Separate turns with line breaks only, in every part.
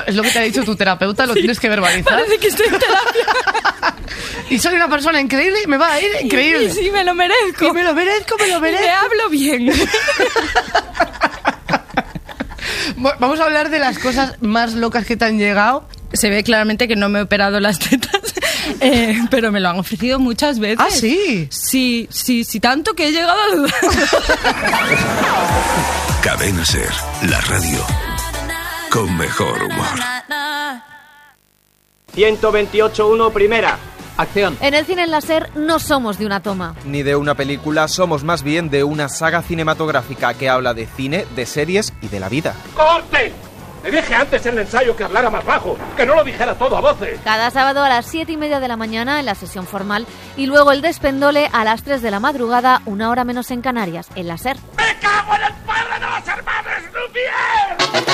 es lo que te ha dicho tu terapeuta, lo tienes que verbalizar.
Parece que estoy en terapia.
Y soy una persona increíble y me va a ir increíble.
Sí, me lo merezco.
Y me lo merezco.
Me hablo bien.
Vamos a hablar de las cosas más locas que te han llegado.
Se ve claramente que no me he operado las tetas, pero me lo han ofrecido muchas veces.
¿Ah, sí?
Sí, tanto que he llegado a dudar.
Cadena SER, la radio con mejor humor.
128.1 primera. Acción.
En el cine en la SER no somos de una toma.
Ni de una película, somos más bien de una saga cinematográfica que habla de cine, de series y de la vida.
¡Corte! Le dije antes en el ensayo que hablara más bajo, que no lo dijera todo a voces.
Cada sábado a las 7:30 de la mañana en la sesión formal y luego el despendole a las 3 de la madrugada, 1 hora menos en Canarias, en la SER.
¡Me cago en el padre de los hermanos Lumière!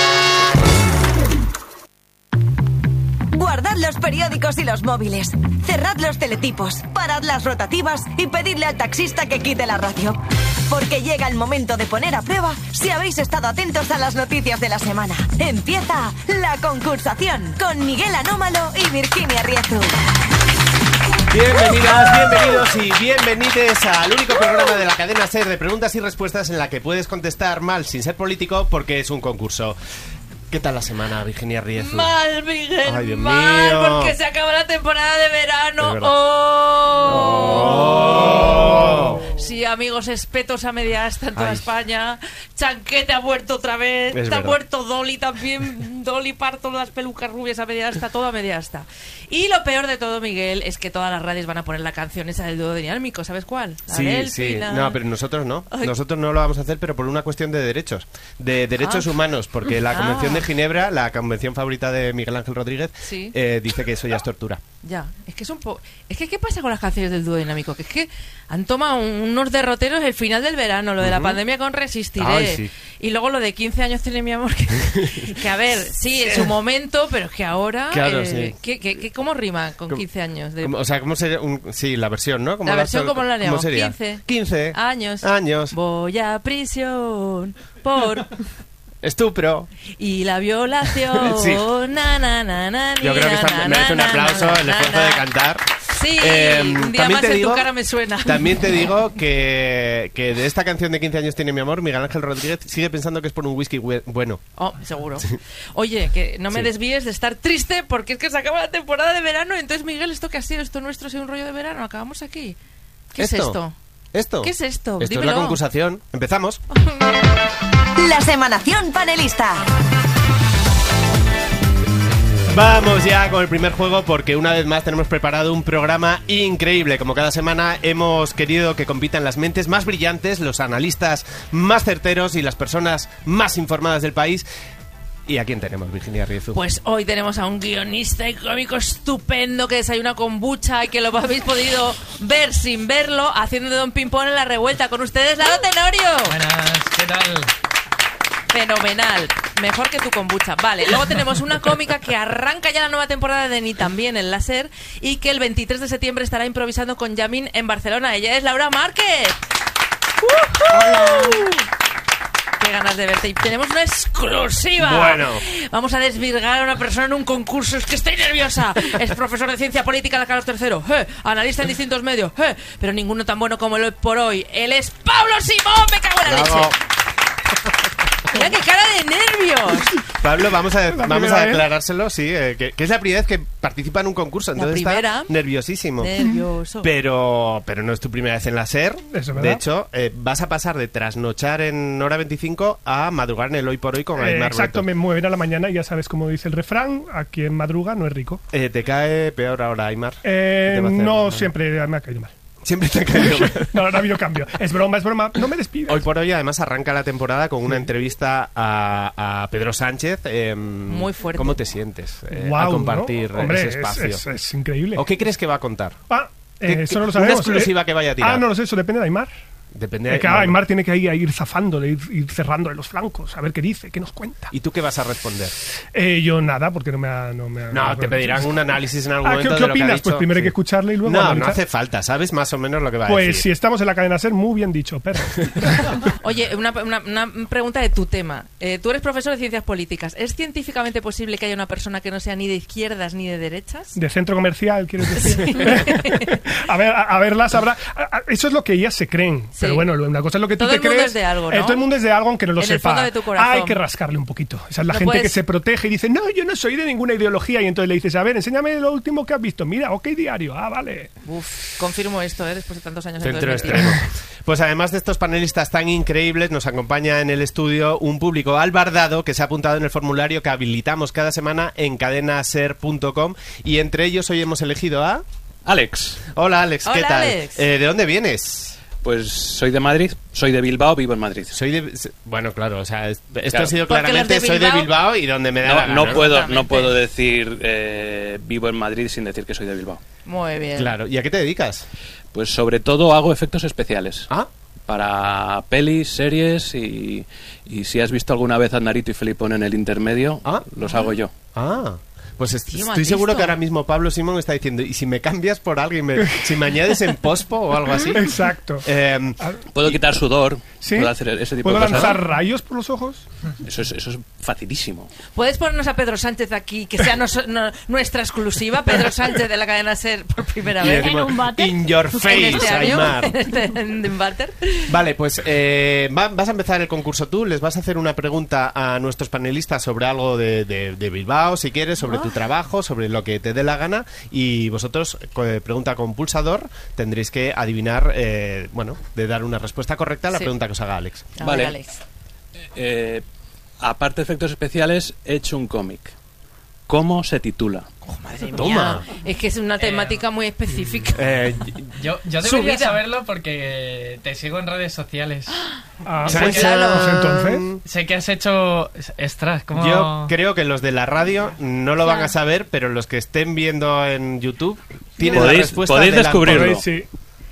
Guardad los periódicos y los móviles. Cerrad los teletipos, parad las rotativas y pedidle al taxista que quite la radio. Porque llega el momento de poner a prueba si habéis estado atentos a las noticias de la semana. Empieza la concursación con Miguel Anómalo y Virginia Riezu.
Bienvenidas, bienvenidos y bienvenides al único programa de la cadena SER de preguntas y respuestas en la que puedes contestar mal sin ser político porque es un concurso. ¿Qué tal la semana, Virginia Riezu?
Mal, Miguel,
ay, Dios
mal,
mío.
porque se acaba la temporada de verano. Sí, amigos, espetos a media asta en toda España. Chanquete ha muerto otra vez.
Es
Está
verdad.
muerto Dolly también. Dolly Parton, las pelucas rubias a media asta, todo a media asta. Y lo peor de todo, Miguel, es que todas las radios van a poner la canción esa del dúo dinámico. ¿Sabes cuál? La
Sí,
Delfina.
sí. No, pero nosotros no.
Ay.
Nosotros no lo vamos a hacer, pero por una cuestión de derechos. De derechos humanos, porque la Convención de Ginebra, la convención favorita de Miguel Ángel Rodríguez,
Sí.
dice que eso ya es tortura.
Ya, es que es un poco... Es que, ¿qué pasa con las canciones del dúo dinámico? Que es que han tomado unos derroteros el final del verano, lo de la pandemia con Resistiré.
Ay, sí.
Y luego lo de 15 años tiene mi amor, que a ver, sí, en su momento, pero es que ahora...
Claro, sí.
¿Cómo rima con 15 años?
O sea, ¿cómo sería? Sí, la versión, ¿no?
La versión, ¿cómo la haríamos?
¿Cómo sería? 15 años.
Voy a prisión por...
Estupro.
Y la violación.
Sí.
Na, na, na, na,
Yo creo que
na,
merece un
na,
aplauso
na,
el
na,
esfuerzo
na.
de cantar.
Sí, un día
también
más
te
en
digo,
tu cara me suena.
También te digo que de esta canción de 15 años tiene mi amor, Miguel Ángel Rodríguez sigue pensando que es por un whisky bueno.
Oh, seguro. Oye, que no me desvíes de estar triste porque es que se acaba la temporada de verano. Entonces, Miguel, ¿esto qué ha sido? ¿Esto nuestro ha sido un rollo de verano? ¿Acabamos aquí? ¿Qué es esto?
¿Esto?
¿Qué es esto?
Esto
Dímelo.
es la concursación. Empezamos.
La semanación panelista.
Vamos ya con el primer juego porque una vez más tenemos preparado un programa increíble. Como cada semana hemos querido que compitan las mentes más brillantes, los analistas más certeros y las personas más informadas del país. ¿Y a quién tenemos, Virginia Riezu?
Pues hoy tenemos a un guionista y cómico estupendo que desayuna kombucha y que lo habéis podido ver sin verlo haciendo de Don Pimpón en La Revuelta. Con ustedes, Lalo Tenorio.
Buenas, ¿qué tal?
Fenomenal, mejor que tu kombucha. Vale, luego tenemos una cómica que arranca ya la nueva temporada de Ni también en la SER y que el 23 de septiembre estará improvisando con Yamin en Barcelona. Ella es Laura Márquez. Hola. Qué ganas de verte. Y tenemos una exclusiva.
Bueno.
Vamos a desvirgar a una persona en un concurso. Es que estoy nerviosa. Es profesor de ciencia política de Carlos III. Analista en distintos medios. Pero ninguno tan bueno como el hoy por hoy. Él es Pablo Simón. Me cago en la leche. Mira qué cara de nervios.
Pablo, vamos a aclarárselo, sí, que es la primera vez que participa en un concurso, entonces está nerviosísimo.
Nervioso.
Pero no es tu primera vez en la SER.
Eso,
de hecho, vas a pasar de trasnochar en Hora 25 a madrugar en el Hoy por Hoy con Aymar
exacto,
Bretos.
me mueven a la mañana y ya sabes cómo dice el refrán, a quien madruga no es rico.
¿Te cae peor ahora, Aymar?
No, siempre me ha caído mal.
Siempre te ha caído mal.
No ha habido cambio. Es broma. No me despidas.
Hoy por Hoy además arranca la temporada con una entrevista a Pedro Sánchez.
Muy fuerte.
¿Cómo te sientes
Wow,
a compartir
¿no? Hombre,
ese espacio?
Es increíble.
¿O qué crees que va a contar?
Eso no lo sabemos.
Una exclusiva que vaya a tirar.
No lo sé, eso depende de Aymar.
Depende.
Claro, Aymar tiene que ir zafándole, ir cerrándole los flancos, a ver qué dice, qué nos cuenta.
¿Y tú qué vas a responder?
Yo nada, porque no,
te pedirán un análisis en algún momento.
¿Qué opinas? Pues primero hay que escucharle y luego...
No hace falta, ¿sabes más o menos lo que va a decir?
Pues si estamos en la cadena SER, muy bien dicho, perro.
Oye, una pregunta de tu tema. Tú eres profesor de ciencias políticas. ¿Es científicamente posible que haya una persona que no sea ni de izquierdas ni de derechas?
De centro comercial, ¿quieres decir?
Sí.
a verlas habrá... Eso es lo que ellas se creen. Sí. Pero bueno, una cosa es lo que tú te crees.
Todo el mundo es de algo, ¿no?
Todo el mundo es de algo, aunque no lo sepa.
En el fondo de tu corazón.
Hay que rascarle un poquito. Esa es la gente que se protege y dice, no, yo no soy de ninguna ideología. Y entonces le dices, a ver, enséñame lo último que has visto. Mira, OK Diario. Ah, vale.
Confirmo esto, después de tantos años.
Centro extremo. Pues además de estos panelistas tan increíbles, nos acompaña en el estudio un público albardado que se ha apuntado en el formulario que habilitamos cada semana en cadenaser.com, y entre ellos hoy hemos elegido a...
Alex.
Hola, Alex. ¿Qué tal?
Alex.
¿De dónde vienes?
Pues soy de Madrid, soy de Bilbao, vivo en Madrid.
Bueno, claro, o sea, esto
claro.
Ha sido claramente soy de Bilbao y donde me da la gana.
No puedo decir vivo en Madrid sin decir que soy de Bilbao.
Muy bien.
Claro, ¿y a qué te dedicas?
Pues sobre todo hago efectos especiales.
¿Ah?
Para pelis, series y si has visto alguna vez a Narito y Felipón en el intermedio, los hago yo.
Pues estoy seguro que ahora mismo Pablo Simón está diciendo, ¿y si me cambias por alguien? Si me añades en pospo o algo así.
Exacto.
Puedo quitar sudor.
¿Sí?
Puedo hacer ese tipo de
¿Puedo
cosas.
lanzar rayos por los ojos?
Eso es facilísimo.
¿Puedes ponernos a Pedro Sánchez aquí, que sea nuestra exclusiva? Pedro Sánchez de la cadena SER por primera vez.
¿En un váter?
In your face,
en este año,
Aymar.
en un váter.
Vale, pues vas a empezar el concurso tú. Les vas a hacer una pregunta a nuestros panelistas sobre algo de Bilbao, si quieres, sobre tu trabajo, sobre lo que te dé la gana, y vosotros, pregunta con pulsador, tendréis que adivinar, de dar una respuesta correcta a la pregunta que os haga Alex.
Vale.
Alex.
Aparte de efectos especiales, he hecho un cómic. ¿Cómo se titula?
Madre mía. Es que es una temática muy específica.
Yo debería saberlo porque te sigo en redes sociales.
Pues entonces.
Sé que has hecho extras. ¿Cómo?
Yo creo que los de la radio no lo van a saber, pero los que estén viendo en YouTube tienen la respuesta.
Podéis descubrirlo.
Sí.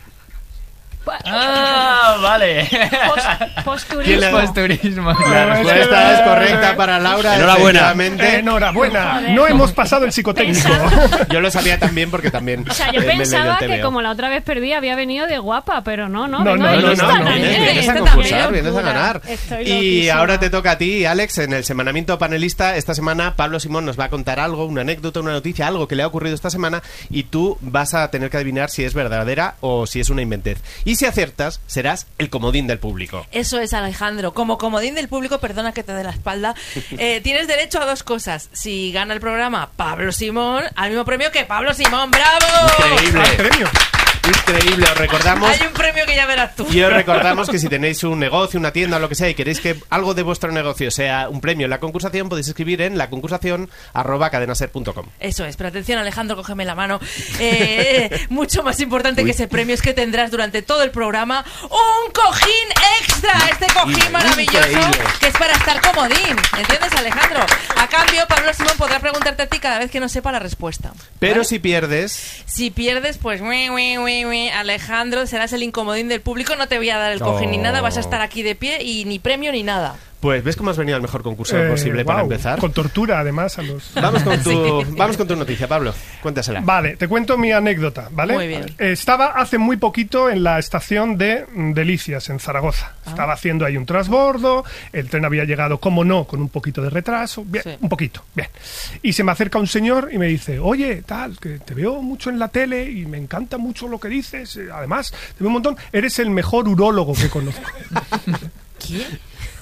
Vale.
Posturismo.
La respuesta es correcta para Laura.
Enhorabuena. No hemos pasado el psicotécnico.
Yo lo sabía también porque también.
O sea, yo pensaba que como la otra vez perdí había venido de guapa, pero no.
Vienes a concursar, vienes a ganar. Y ahora te toca a ti, Alex, en el semanamiento panelista. Esta semana Pablo Simón nos va a contar algo, una anécdota, una noticia, algo que le ha ocurrido esta semana, y tú vas a tener que adivinar si es verdadera o si es una inventez. Y si aciertas, serás el comodín del público.
Eso es, Alejandro. Como comodín del público, perdona que te dé la espalda, tienes derecho a dos cosas. Si gana el programa Pablo Simón, al mismo premio que Pablo Simón. ¡Bravo!
Increíble. Increíble, os recordamos.
Hay un premio que ya verás tú.
Y os recordamos que si tenéis un negocio, una tienda o lo que sea y queréis que algo de vuestro negocio sea un premio en la concursación, podéis escribir en laconcursación@cadenaser.com.
Eso es, pero atención, Alejandro, cógeme la mano. Mucho más importante que ese premio es que tendrás durante todo el programa un cojín extra. Este cojín maravilloso que es para estar comodín. ¿Entiendes, Alejandro? A cambio, Pablo Simón podrá preguntarte a ti cada vez que no sepa la respuesta.
Pero
¿vale?
Si pierdes,
pues Alejandro, serás el incomodín del público. No te voy a dar el cojín ni nada. Vas a estar aquí de pie y ni premio ni nada.
Pues ves cómo has venido al mejor concurso posible para empezar.
Con tortura, además, a los...
Vamos con tu noticia, Pablo. Cuéntasela.
Vale, te cuento mi anécdota, ¿vale?
Muy bien.
Estaba hace muy poquito en la estación de Delicias, en Zaragoza. Estaba haciendo ahí un transbordo, el tren había llegado, como no, con un poquito de retraso. Bien, un poquito, bien. Y se me acerca un señor y me dice, oye, tal, que te veo mucho en la tele y me encanta mucho lo que dices. Además, te veo un montón. Eres el mejor urólogo que conozco.
¿Quién?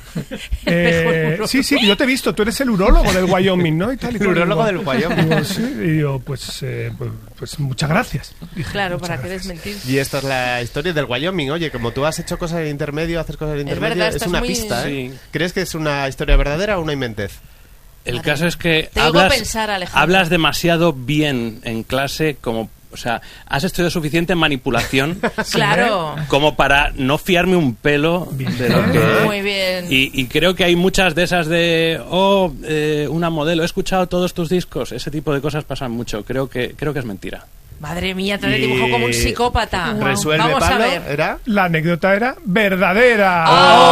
Sí, yo te he visto, tú eres el urólogo del Wyoming, ¿no? Y tal,
el urólogo del Wyoming.
Digo, sí, y digo, pues muchas gracias. Dije,
claro, ¿para qué desmentir?
Y esta es la historia del Wyoming. Oye, como tú has hecho cosas en el intermedio, haces cosas en el intermedio, es una pista, ¿eh?
Sí.
¿Crees que es una historia verdadera o una inventez?
El caso es que
hablas
demasiado bien en clase como... O sea, has estudiado suficiente manipulación
claro,
como para no fiarme un pelo de lo que...
Muy bien.
Y creo que hay muchas de esas de... una modelo, he escuchado todos tus discos. Ese tipo de cosas pasan mucho. Creo que es mentira.
Madre mía, te has dibujado como un psicópata.
Resuelve,
Vamos
Pablo.
a ver.
¿Era?
La anécdota era verdadera.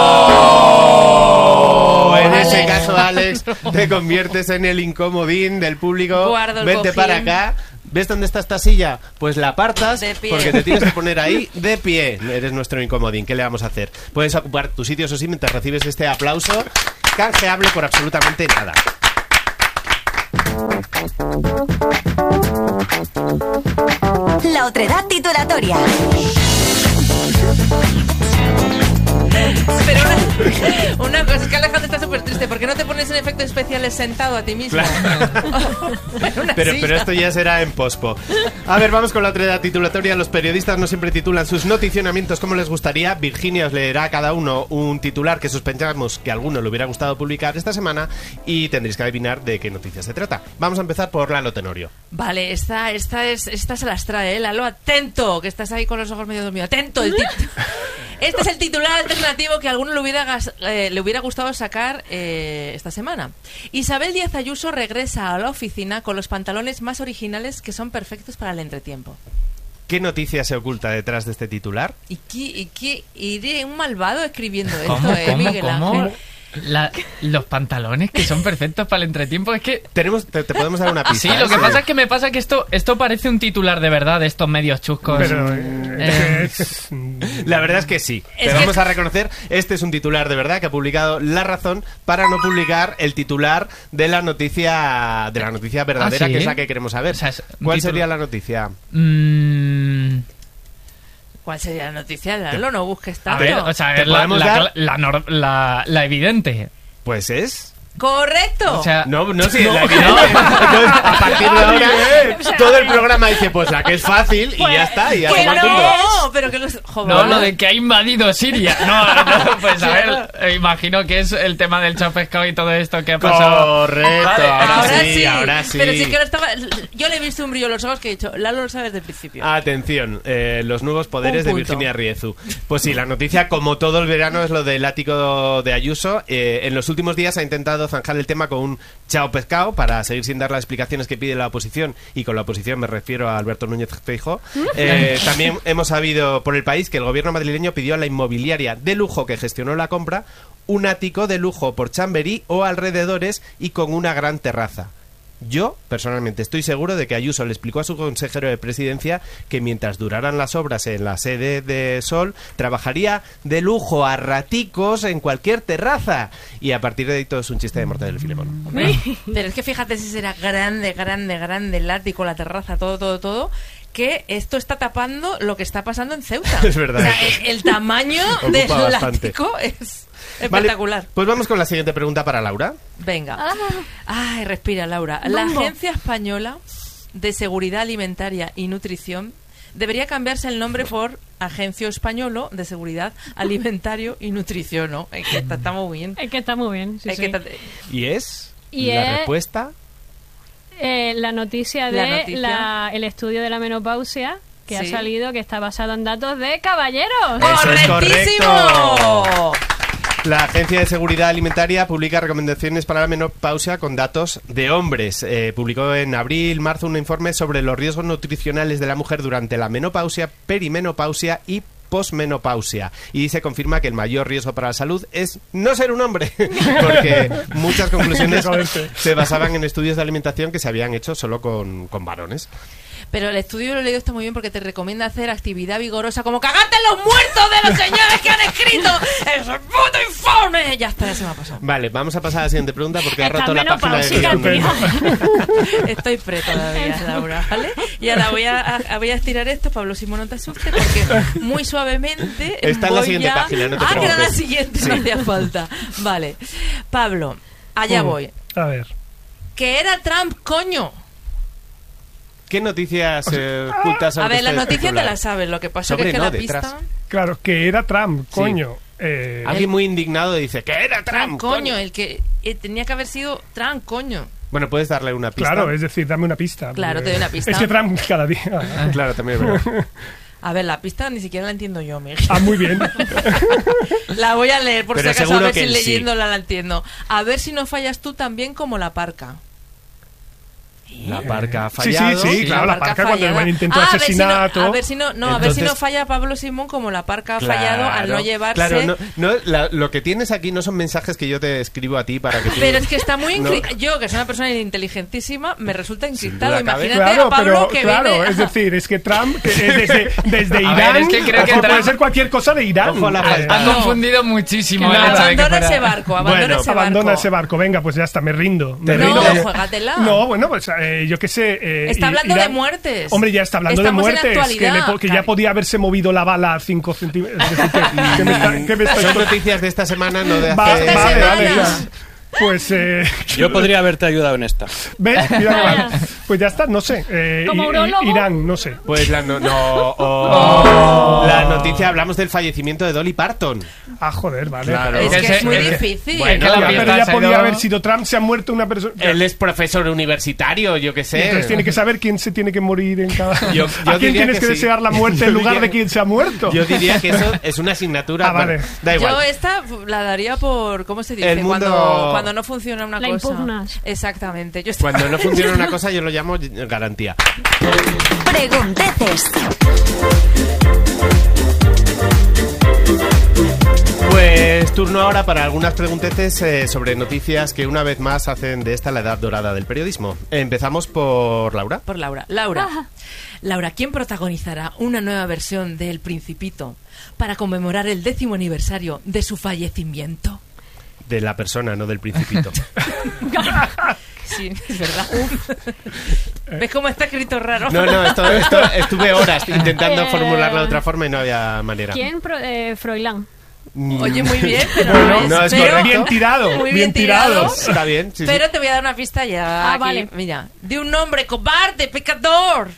En ese caso, Alex, te conviertes en el incomodín del público.
Guardo el
Vente
cojín.
para acá. ¿Ves dónde está esta silla? Pues la apartas
De pie.
porque te tienes que poner ahí de pie. Eres nuestro incomodín. ¿Qué le vamos a hacer? Puedes ocupar tu sitio, eso sí, mientras recibes este aplauso canjeable por absolutamente nada.
La otredad titulatoria.
Pero una cosa es que Alejandro está súper triste. ¿Por qué no te pones en efectos especiales sentado a ti mismo?
Pero esto ya será en pospo. A ver, vamos con la otredad titulatoria. Los periodistas no siempre titulan sus noticionamientos como les gustaría. Virginia os leerá a cada uno un titular que sospechamos que a alguno le hubiera gustado publicar esta semana y tendréis que adivinar de qué noticias se trata. Vamos a empezar por Lalo Tenorio.
Vale, esta se las trae, Lalo. Atento, que estás ahí con los ojos medio dormidos. Atento. Este es el titular alternativo que a alguno le hubiera gustado sacar esta semana. Isabel Díaz Ayuso regresa a la oficina con los pantalones más originales que son perfectos para el entretiempo.
¿Qué noticia se oculta detrás de este titular?
¿Y de un malvado escribiendo esto,
¿Cómo,
Miguel Ángel?
Los pantalones que son perfectos para el entretiempo, es que...
Te podemos dar una pista.
Sí, lo que pasa es que me pasa que esto parece un titular de verdad de estos medios chuscos.
Pero
la verdad es que sí. Te vamos a reconocer, este es un titular de verdad que ha publicado La Razón para no publicar el titular de la noticia verdadera,
¿sí?
que es la que queremos saber.
O sea,
¿Cuál sería la noticia?
¿Cuál sería la noticia? Lalo, no busques tanto.
A ver, o sea,
¿Te podemos dar?
la evidente.
Pues es...
¡Correcto!
O sea,
No, sí, la evidente. Entonces, a partir de ahora, todo el programa dice, pues la que es fácil y ya está. Y ya
¡Que
toma el
no!
punto.
Pero que los... Joder.
no, lo de que ha invadido Siria. No, pues a ver, imagino que es el tema del chao pescado y todo esto que ha pasado.
Correcto,
Vale,
ahora sí.
Pero sí que ahora estaba... Yo le he visto un brillo en los ojos que he dicho, Lalo lo sabe desde el principio.
Atención, los nuevos poderes de
Un punto.
Virginia Riezu. Pues sí, la noticia, como todo el verano, es lo del ático de Ayuso. En los últimos días ha intentado zanjar el tema con un chao pescado para seguir sin dar las explicaciones que pide la oposición, y con la oposición me refiero a Alberto Núñez Feijóo. También hemos sabido por El País que el gobierno madrileño pidió a la inmobiliaria de lujo que gestionó la compra un ático de lujo por Chamberí o alrededores y con una gran terraza. Yo, personalmente, estoy seguro de que Ayuso le explicó a su consejero de presidencia que mientras duraran las obras en la sede de Sol, trabajaría de lujo a raticos en cualquier terraza. Y a partir de ahí todo es un chiste de Mortadelo y Filemón.
Pero es que fíjate si será grande el ático, la terraza, todo, que esto está tapando lo que está pasando en Ceuta.
Es verdad.
O sea, el tamaño del
bastante.
ático es espectacular.
Vale, pues vamos con la siguiente pregunta para Laura.
Venga. Ay, respira, Laura. La Agencia Española de Seguridad Alimentaria y Nutrición debería cambiarse el nombre por Agencia Española de Seguridad Alimentario y Nutrición, ¿no? Es que está muy bien.
Es que está muy bien, sí, sí.
¿Y es?
Y
la
es-
respuesta...
La noticia
La
de
noticia.
el estudio de la menopausia que ha
Sí.
salido, que está basado en datos de caballeros.
¡Eso es
¡Correctísimo!
correcto! La Agencia de Seguridad Alimentaria publica recomendaciones para la menopausia con datos de hombres. Publicó en abril-marzo un informe sobre los riesgos nutricionales de la mujer durante la menopausia, perimenopausia y posmenopausia, y se confirma que el mayor riesgo para la salud es no ser un hombre, porque muchas conclusiones se basaban en estudios de alimentación que se habían hecho solo con varones.
Pero el estudio lo he leído, está muy bien porque te recomienda hacer actividad vigorosa como cagarte en los muertos de los señores que han escrito ¡Eso es puto informe! Ya está, ya se me ha pasado.
Vale, vamos a pasar a la siguiente pregunta porque ha
Está
roto la página de
menopáusica,
Estoy pre todavía, Laura, ¿vale? Y ahora voy a estirar esto, Pablo Simón, no te asustes, porque muy suavemente
Está en la
voy
siguiente
ya...
página, no te
que era la
preocupes.
siguiente,
Sí.
no hacía falta. Vale. Pablo, allá voy.
A ver.
Que era Trump, coño.
¿Qué noticias ocultas sobre
A ver, la
este
noticia te
titular?
la sabes, lo que pasa
Sobre
es que
no,
la
detrás.
pista...
Claro, que era Trump,
Sí.
coño.
Alguien muy indignado dice que era Trump,
coño, el que tenía que haber sido Trump, coño.
Bueno, puedes darle una pista.
Claro, es decir, dame una pista.
Claro, te doy una pista.
Es que Trump cada día...
Claro, también es verdad.
A ver, la pista ni siquiera la entiendo yo, Miguel.
Ah, muy bien.
La voy a leer, por
Pero
si acaso, a
seguro
ver
que
si
él sí.
leyéndola la entiendo. A ver si no fallas tú también como la parca.
La parca ha
Sí,
fallado.
sí, claro, la parca cuando
fallada.
el intento de asesinato.
A ver si no falla Pablo Simón como la parca ha fallado al no llevarse.
Claro, lo que tienes aquí no son mensajes que yo te escribo a ti para que tú...
Pero es que está muy
No.
yo, que soy una persona inteligentísima, me resulta encriptado.
duda cabe.
Imagínate
Claro,
a Pablo
pero
que
claro,
viene...
es decir, es que Trump desde
A
Irán,
ver, es que creo que
puede
Trump-
ser cualquier cosa de Irán.
Ojo a la
Han
No.
confundido muchísimo
Que
el hecho de que
abandona
fuera...
ese barco,
Abandona ese barco, venga, pues ya está, me rindo.
Te
No,
rindes.
juégatela.
No, bueno, pues yo qué sé.
Está hablando
Irán-
de muertes.
Hombre, ya está hablando
Estamos
de
en
muertes.
actualidad.
Que ya podía haberse movido la bala a 5 centímetros. Es decir, que me está
Son noticias de esta semana, no de hace...
Vale, ya. Pues
Yo podría haberte ayudado en esta.
¿ves? Mira que mal. Pues ya está, no sé.
Como urologo.
Irán, no sé.
Pues la noticia, hablamos del fallecimiento de Dolly Parton.
Ah, joder, vale.
Claro.
Es que
Ese-
es muy
ese-
difícil.
Bueno,
que la
Ya,
fiesta
pero ya
se ha
podía
ido-
haber sido Trump, se ha muerto una persona.
Él es profesor universitario, yo qué sé.
Entonces tiene que saber quién se tiene que morir en cada.
Yo
¿A quién
diría
tienes que
sí.
desear la muerte
Yo
en lugar
diría-
de quién se ha muerto?
Yo diría que eso es una asignatura.
Ah, vale.
Bueno, da igual.
Yo esta la daría por... ¿Cómo se dice?
El mundo-
Cuando no funciona una
La
cosa.
impugnas.
Exactamente. Yo
Cuando no funciona una cosa, yo lo llamo garantía.
Pregunteces.
Pues turno ahora para algunas pregunteces sobre noticias que una vez más hacen de esta la edad dorada del periodismo. Empezamos por Laura.
Por Laura. Laura, ¿quién protagonizará una nueva versión de El Principito para conmemorar el 10º aniversario de su fallecimiento?
De la persona, no del principito.
Sí, es verdad. ¿Ves cómo está escrito raro?
No, esto estuve horas intentando formularlo de otra forma y no había manera.
¿Quién? Froilán.
Oye, muy bien, pero
Bueno,
no es
pero-
correcto.
Bien tirado.
Muy
bien tirado.
Está bien, sí,
Pero
sí.
te voy a dar una pista ya.
Ah,
aquí.
vale.
Mira, de un hombre cobarde, pecador.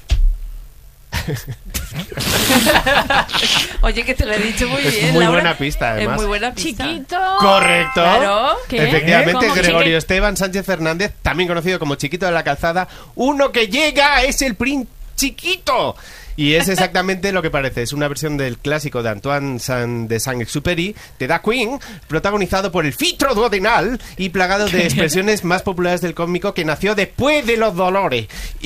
Oye, que te lo he dicho muy
Es
bien,
muy
Laura.
buena pista, además.
Es muy buena pista.
Chiquito.
Correcto.
Claro.
¿Qué?
Efectivamente,
¿Cómo
Gregorio
chiqui-
Esteban Sánchez Fernández, también conocido como Chiquito de la Calzada. Uno que llega es el Chiquito. Y es exactamente lo que parece. Es una versión del clásico de Antoine de Saint-Exupéry, de Da Queen, protagonizado por el Fitro Duodenal y plagado de expresiones más populares del cómico, que nació después de los dolores.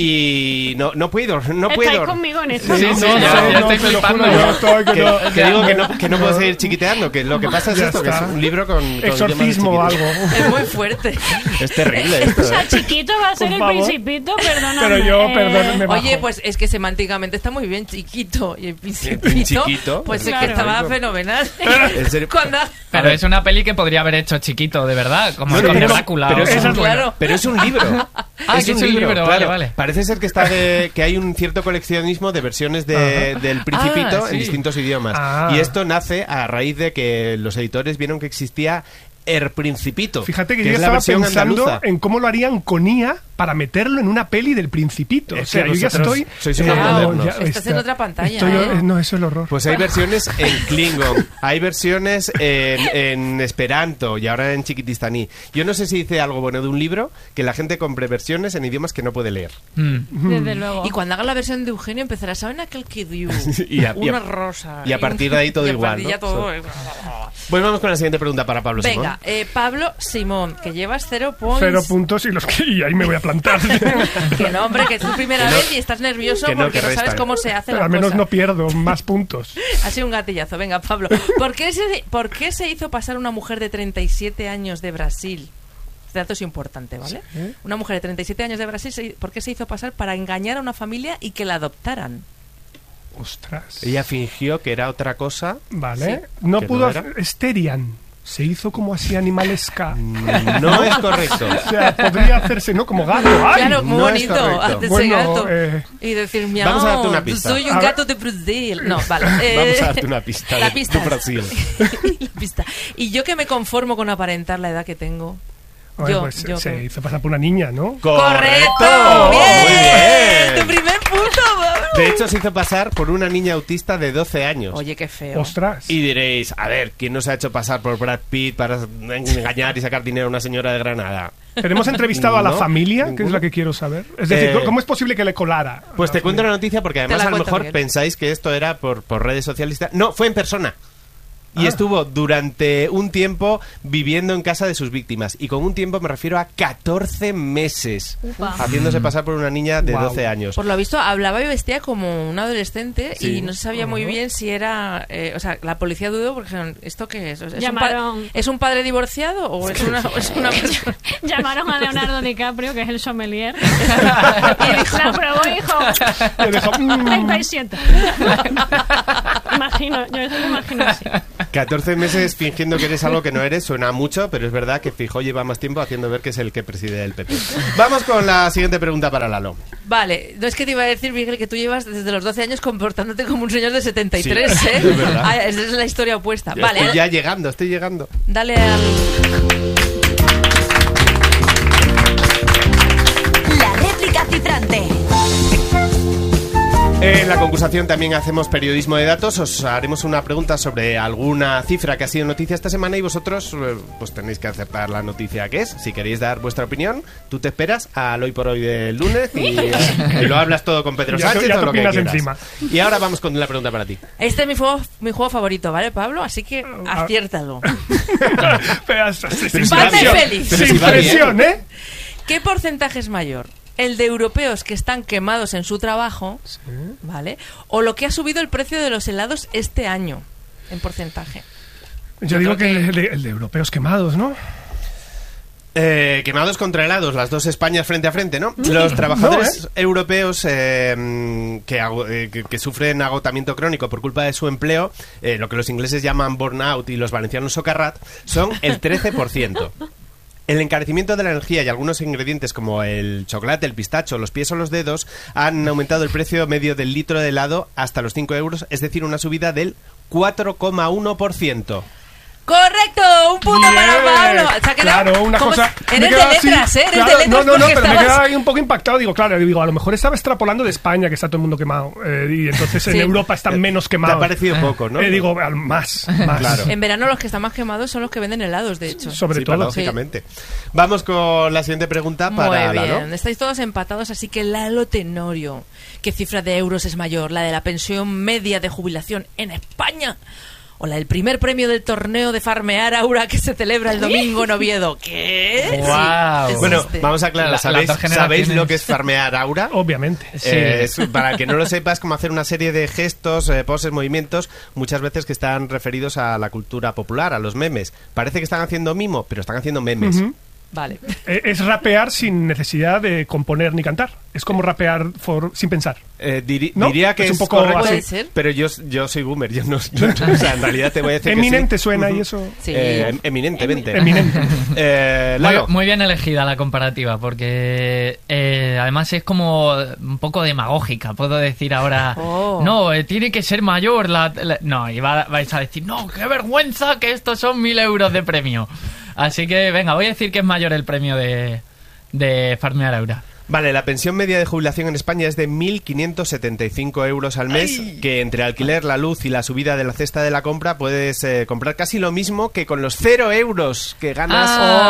Y no puedo.
¿Estáis conmigo en esto?
Sí,
No,
sí,
no,
ya
no,
estoy
te lo
flipando.
juro, yo estoy que no.
Que digo que no puedo seguir chiquiteando, que lo que pasa es
Ya
esto, que es
está.
un libro con
Exorcismo o
idiomas de
algo.
chiquito.
Es muy fuerte.
Es terrible
O
esto,
sea,
¿eh?
chiquito va a ser
Por
el
favor.
Principito, perdóname.
Pero yo, perdón, me bajo.
Oye, pues es que semánticamente está muy bien, Chiquito. Y el
El
Principito,
Chiquito.
pues es
Claro.
que estaba fenomenal.
En serio.
Cuando...
Pero es una peli que podría haber hecho Chiquito, de verdad, como
No,
con
pero-
Drácula.
pero
o-
es un-
Claro.
Pero es un libro.
Ah, que es un libro, vale,
claro.
vale.
Parece ser que que hay un cierto coleccionismo de versiones del Principito
Ah, sí.
en distintos idiomas.
Ah.
Y esto nace a raíz de que los editores vieron que existía El Principito.
Fíjate que
que
yo
es la
estaba
versión
pensando
andaluza.
en cómo lo harían con IA para meterlo en una peli del Principito. O
Es
sea,
que
yo ya
vosotros
estoy.
sois unos modernos.
Estás en otra pantalla,
estoy-
¿eh?
No, eso es el horror.
Pues hay versiones en Klingon, hay versiones en Esperanto y ahora en chiquitistaní. Yo no sé si dice algo bueno de un libro, que la gente compre versiones en idiomas que no puede leer.
Desde luego.
Y cuando haga la versión de Eugenio empezará, ¿saben aquel que dio? Una rosa.
y a partir de ahí todo
y a
igual,
partir
¿no?
ya todo-
Pues vamos con la siguiente pregunta para Pablo Simón.
Venga, Pablo Simón, que llevas 0 points.
0 puntos y ahí me voy a plantar.
Que no, hombre, que es tu primera vez y estás nervioso
que no,
porque
que
no sabes
restan.
cómo se hace
Pero
la
al menos
cosa.
no pierdo más puntos.
Ha sido un gatillazo. Venga, Pablo. ¿Por qué se hizo pasar una mujer de 37 años de Brasil? Este dato es importante, ¿vale? Una mujer de 37 años de Brasil, ¿por qué se hizo pasar para engañar a una familia y que la adoptaran?
Ostras.
Ella fingió que era otra cosa.
Vale.
Sí.
No
¿Que
pudo
no
hacer. Esterian. Se hizo como así animalesca.
No es correcto.
O sea, podría hacerse, ¿no? Como gato. ¡Ay!
Claro, muy
no es
bonito.
correcto.
Hacerse
Bueno,
gato. Y decir, miau,
vamos a darte una pista.
soy un
A ver.
gato de Brasil. No, vale.
Vamos a darte una pista
La
de
pista.
tu Brasil.
La pista. Y yo que me conformo con aparentar la edad que tengo.
Oye,
Yo,
pues
yo
se
que-
hizo pasar por una niña, ¿no?
¡Correcto!
Muy bien.
¡Tu primer punto, Pablo!
De hecho, se hizo pasar por una niña autista de 12 años.
Oye, qué feo.
Ostras.
Y diréis, a ver, ¿quién no se ha hecho pasar por Brad Pitt para engañar y sacar dinero a una señora de Granada?
Tenemos entrevistado a la
No,
familia, que es
ninguno.
la que quiero saber. Es decir,
Eh,
¿cómo es posible que le colara?
Pues te cuento la noticia porque además
la
a lo
cuento,
mejor
Miguel.
pensáis que esto era por redes sociales. No, fue en persona. y estuvo durante un tiempo viviendo en casa de sus víctimas. Y con un tiempo me refiero a 14 meses, haciéndose pasar por una niña de 12 años.
Por lo visto, hablaba y vestía como un adolescente y no se sabía muy bien si era... o sea, la policía dudó porque dijeron, ¿esto qué es? ¿Es un padre divorciado o es una persona?
Llamaron a Leonardo DiCaprio, que es el sommelier, y dijo, la probó, hijo, 37. Imagino, yo eso me imagino así.
14 meses fingiendo que eres algo que no eres, suena mucho, pero es verdad que Feijóo lleva más tiempo haciendo ver que es el que preside el PP. Vamos con la siguiente pregunta para Lalo.
Vale, no es que te iba a decir, Miguel, que tú llevas desde los 12 años comportándote como un señor de 73,
sí,
¿eh?
Es verdad.
Esa es la historia opuesta.
Ya
vale,
estoy ya llegando, estoy llegando.
Dale al...
La réplica cifrante.
En la concursación también hacemos periodismo de datos. Os haremos una pregunta sobre alguna cifra que ha sido noticia esta semana y vosotros pues tenéis que acertar la noticia que es. Si queréis dar vuestra opinión, tú te esperas al hoy por hoy del lunes y lo hablas todo con Pedro Sánchez o lo que quieras. Encima. Y ahora vamos con la pregunta para ti.
Este es mi juego favorito, ¿vale, Pablo? Así que aciértalo.
Sin presión, ¿eh?
¿Qué porcentaje es mayor? ¿El de europeos que están quemados en su trabajo, ¿vale? ¿O lo que ha subido el precio de los helados este año, en porcentaje?
Yo digo que el de europeos quemados, ¿no?
Quemados contra helados, las dos Españas frente a frente, ¿no? Los trabajadores europeos que sufren agotamiento crónico por culpa de su empleo, lo que los ingleses llaman burnout y los valencianos socarrat, son el 13%. El encarecimiento de la energía y algunos ingredientes como el chocolate, el pistacho, los pies o los dedos han aumentado el precio medio del litro de helado hasta los 5 euros, es decir, una subida del 4,1%.
¡Correcto! ¡Un punto para Pablo! O sea,
claro, una cosa...
Eres de letras, ¿eh? Eres de letras.
No, pero me quedaba ahí un poco impactado. Digo, a lo mejor estaba extrapolando de España, que está todo el mundo quemado. Y entonces en Europa están menos quemados.
Te ha parecido poco, ¿no?
Digo, más.
Claro.
En verano los que están más quemados son los que venden helados, de hecho.
Sobre todo.
Lógicamente. Vamos con la siguiente pregunta para
Lalo. Muy bien.
¿no?
Estáis todos empatados, así que Lalo Tenorio. ¿Qué cifra de euros es mayor? ¿La de la pensión media de jubilación en España? ¿O la del primer premio del torneo de Farmear Aura que se celebra el domingo en Oviedo? ¿Qué?
Wow.
Sí,
bueno, vamos a aclarar. ¿Sabéis lo que es Farmear Aura?
Obviamente.
Para que no lo sepas, como hacer una serie de gestos, poses, movimientos, muchas veces que están referidos a la cultura popular, a los memes. Parece que están haciendo mimo, pero están haciendo memes.
Vale.
Es rapear sin necesidad de componer ni cantar. Es como rapear sin pensar.
Diría que
es un poco
correcto,
¿puede ser?
pero yo soy boomer. Yo no, o sea, en realidad te voy a decir
Eminente
que sí.
suena y eso.
Sí.
Eminentemente.
Eminente.
Muy bien elegida la comparativa, porque además es como un poco demagógica. Puedo decir ahora, no, tiene que ser mayor. No, y vais a decir, no, qué vergüenza que estos son 1.000 euros de premio. Así que, venga, voy a decir que es mayor el premio de Farmear Aura.
Vale, la pensión media de jubilación en España es de 1.575 euros al mes, que entre alquiler, la luz y la subida de la cesta de la compra puedes comprar casi lo mismo que con los 0 euros que ganas.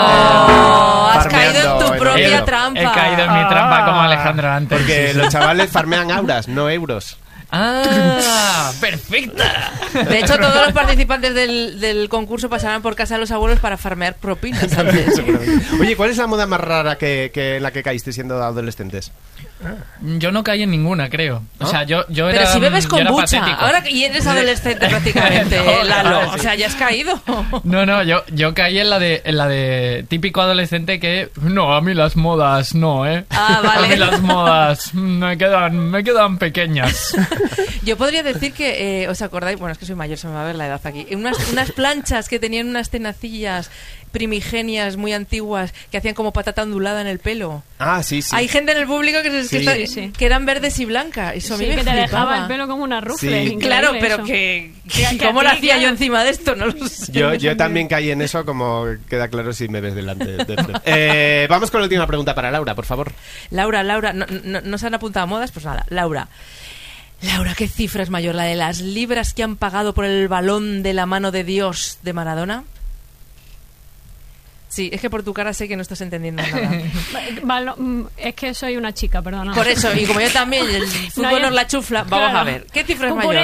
Has caído en tu propia trampa.
He caído en mi trampa como Alejandro antes.
Porque los chavales farmean auras, no euros.
¡Ah! ¡Perfecta!
De hecho, todos los participantes del concurso pasarán por casa de los abuelos para farmear propinas antes.
Oye, ¿cuál es la moda más rara en la que caíste siendo adolescentes?
Yo no caí en ninguna, creo. O sea, yo era.
Pero si bebes kombucha,
patético.
ahora y eres adolescente prácticamente,
No,
Lalo.
sí.
O sea, ya has caído.
No, yo caí en la de típico adolescente que no, a mí las modas no, ¿eh?
Ah, vale.
A mí las modas me quedan pequeñas.
Yo podría decir que, ¿os acordáis? Bueno, es que soy mayor, se me va a ver la edad aquí. Unas planchas que tenían unas tenacillas primigenias muy antiguas que hacían como patata ondulada en el pelo.
Ah, sí.
Hay gente en el público que eran verdes y blancas. Eso a mí me
que te
flipaba.
dejaba el pelo como una rufle.
Sí.
Claro, pero
eso.
que ¿cómo lo hacía yo encima de esto? No lo sé.
Yo también caí en eso, como queda claro si me ves delante. Vamos con la última pregunta para Laura, por favor.
Laura, no se han apuntado a modas, pues nada. Laura, ¿qué cifra es mayor? ¿La de las libras que han pagado por el balón de la mano de Dios de Maradona? Sí, es que por tu cara sé que no estás entendiendo nada.
Es que soy una chica, perdona.
Por eso, y como yo también, el fútbol nos la chufla, vamos a ver. ¿Qué cifra es mayor?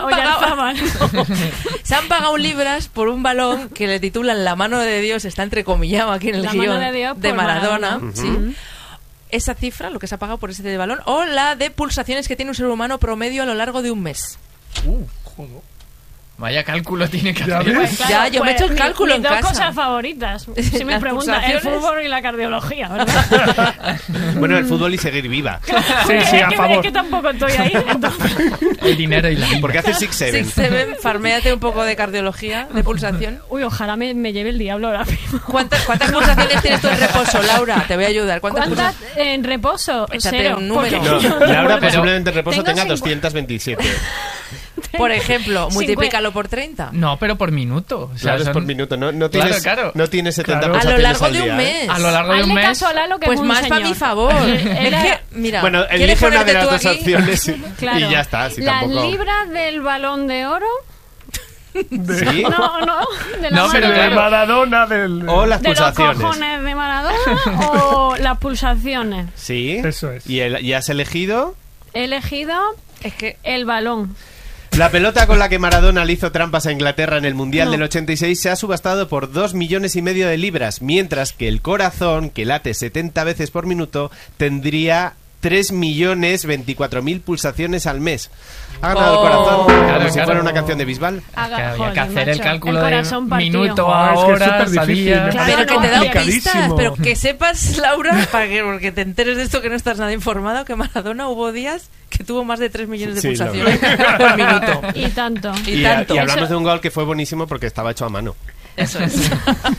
Se han pagado libras por un balón que le titulan La mano de Dios, está entrecomillado aquí en el guión de Maradona. Sí. Esa cifra, lo que se ha pagado por ese balón, o la de pulsaciones que tiene un ser humano promedio a lo largo de un mes.
Joder.
Vaya cálculo tiene que hacer.
Pues claro,
ya, yo me he hecho el cálculo en casa.
Mis dos cosas favoritas, si me preguntan, el fútbol y la cardiología, ¿verdad?
Bueno, el fútbol y seguir viva.
Sí, a favor.
Es que tampoco estoy ahí.
El dinero y la vida.
¿Por qué haces 6-7?
6-7, farméate un poco de cardiología, de pulsación.
Uy, ojalá me lleve el diablo ahora mismo.
¿Cuántas pulsaciones tienes tú en reposo, Laura? Te voy a ayudar. ¿Cuántas
en reposo?
Échate
0.
un número.
No, Laura posiblemente en reposo tenga 227.
Por ejemplo, multiplícalo por 30.
No, pero por minuto. O sea,
claro, es por minuto. No tienes, no tienes 70
A lo largo
al
de
día,
un mes.
A lo largo de un mes.
Caso a Lalo, que
pues
es un
más
señor.
para mi favor. Es que, mira,
bueno, elige una de las dos opciones y ya está. Si
las
tampoco...
libras del Balón de Oro.
¿Sí?
No, de la
no, pero
de Maradona,
o las pulsaciones.
¿De los cojones de Maradona o las pulsaciones?
Sí.
Eso es.
¿Y has elegido?
He elegido el balón.
La pelota con la que Maradona le hizo trampas a Inglaterra en el Mundial del 86 se ha subastado por 2,5 millones de libras, mientras que el corazón, que late 70 veces por minuto, tendría 3.024.000 pulsaciones al mes. Ha ganado el corazón, como si fuera una canción de Bisbal.
Había que hacer el cálculo
el
de
partido.
minuto a hora,
es difícil,
sabía...
Pero que te he dado pistas, pero que sepas, Laura, porque te enteres de esto que no estás nada informado, que Maradona hubo días que tuvo más de 3 millones de pulsaciones por minuto.
Y tanto.
Y hablamos de un gol que fue buenísimo porque estaba hecho a mano.
Eso es.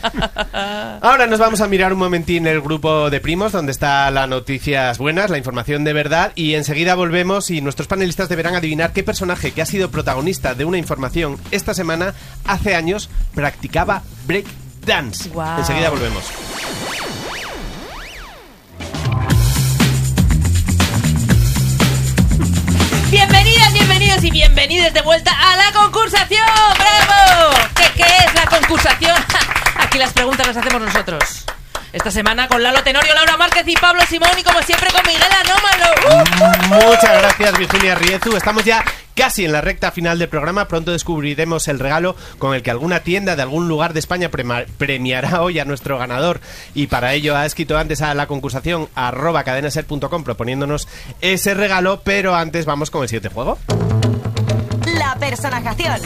Ahora nos vamos a mirar un momentín el grupo de primos, donde está las noticias buenas, la información de verdad, y enseguida volvemos y nuestros panelistas deberán adivinar qué personaje que ha sido protagonista de una información esta semana, hace años, practicaba break dance.
Wow.
Enseguida volvemos.
Bienvenidas, bienvenidos y bienvenidos de vuelta a la concursación. ¡Bravo! ¿Qué es la concursación? Aquí las preguntas las hacemos nosotros. Esta semana con Lalo Tenorio, Laura Márquez y Pablo Simón, y como siempre con Miguel Anómalo.
Muchas gracias, Virginia Riezu. Estamos ya casi en la recta final del programa. Pronto descubriremos el regalo con el que alguna tienda de algún lugar de España premiará hoy a nuestro ganador. Y para ello ha escrito antes a la concursación @cadenaser.com proponiéndonos ese regalo. Pero antes vamos con el siguiente juego.
La personajación.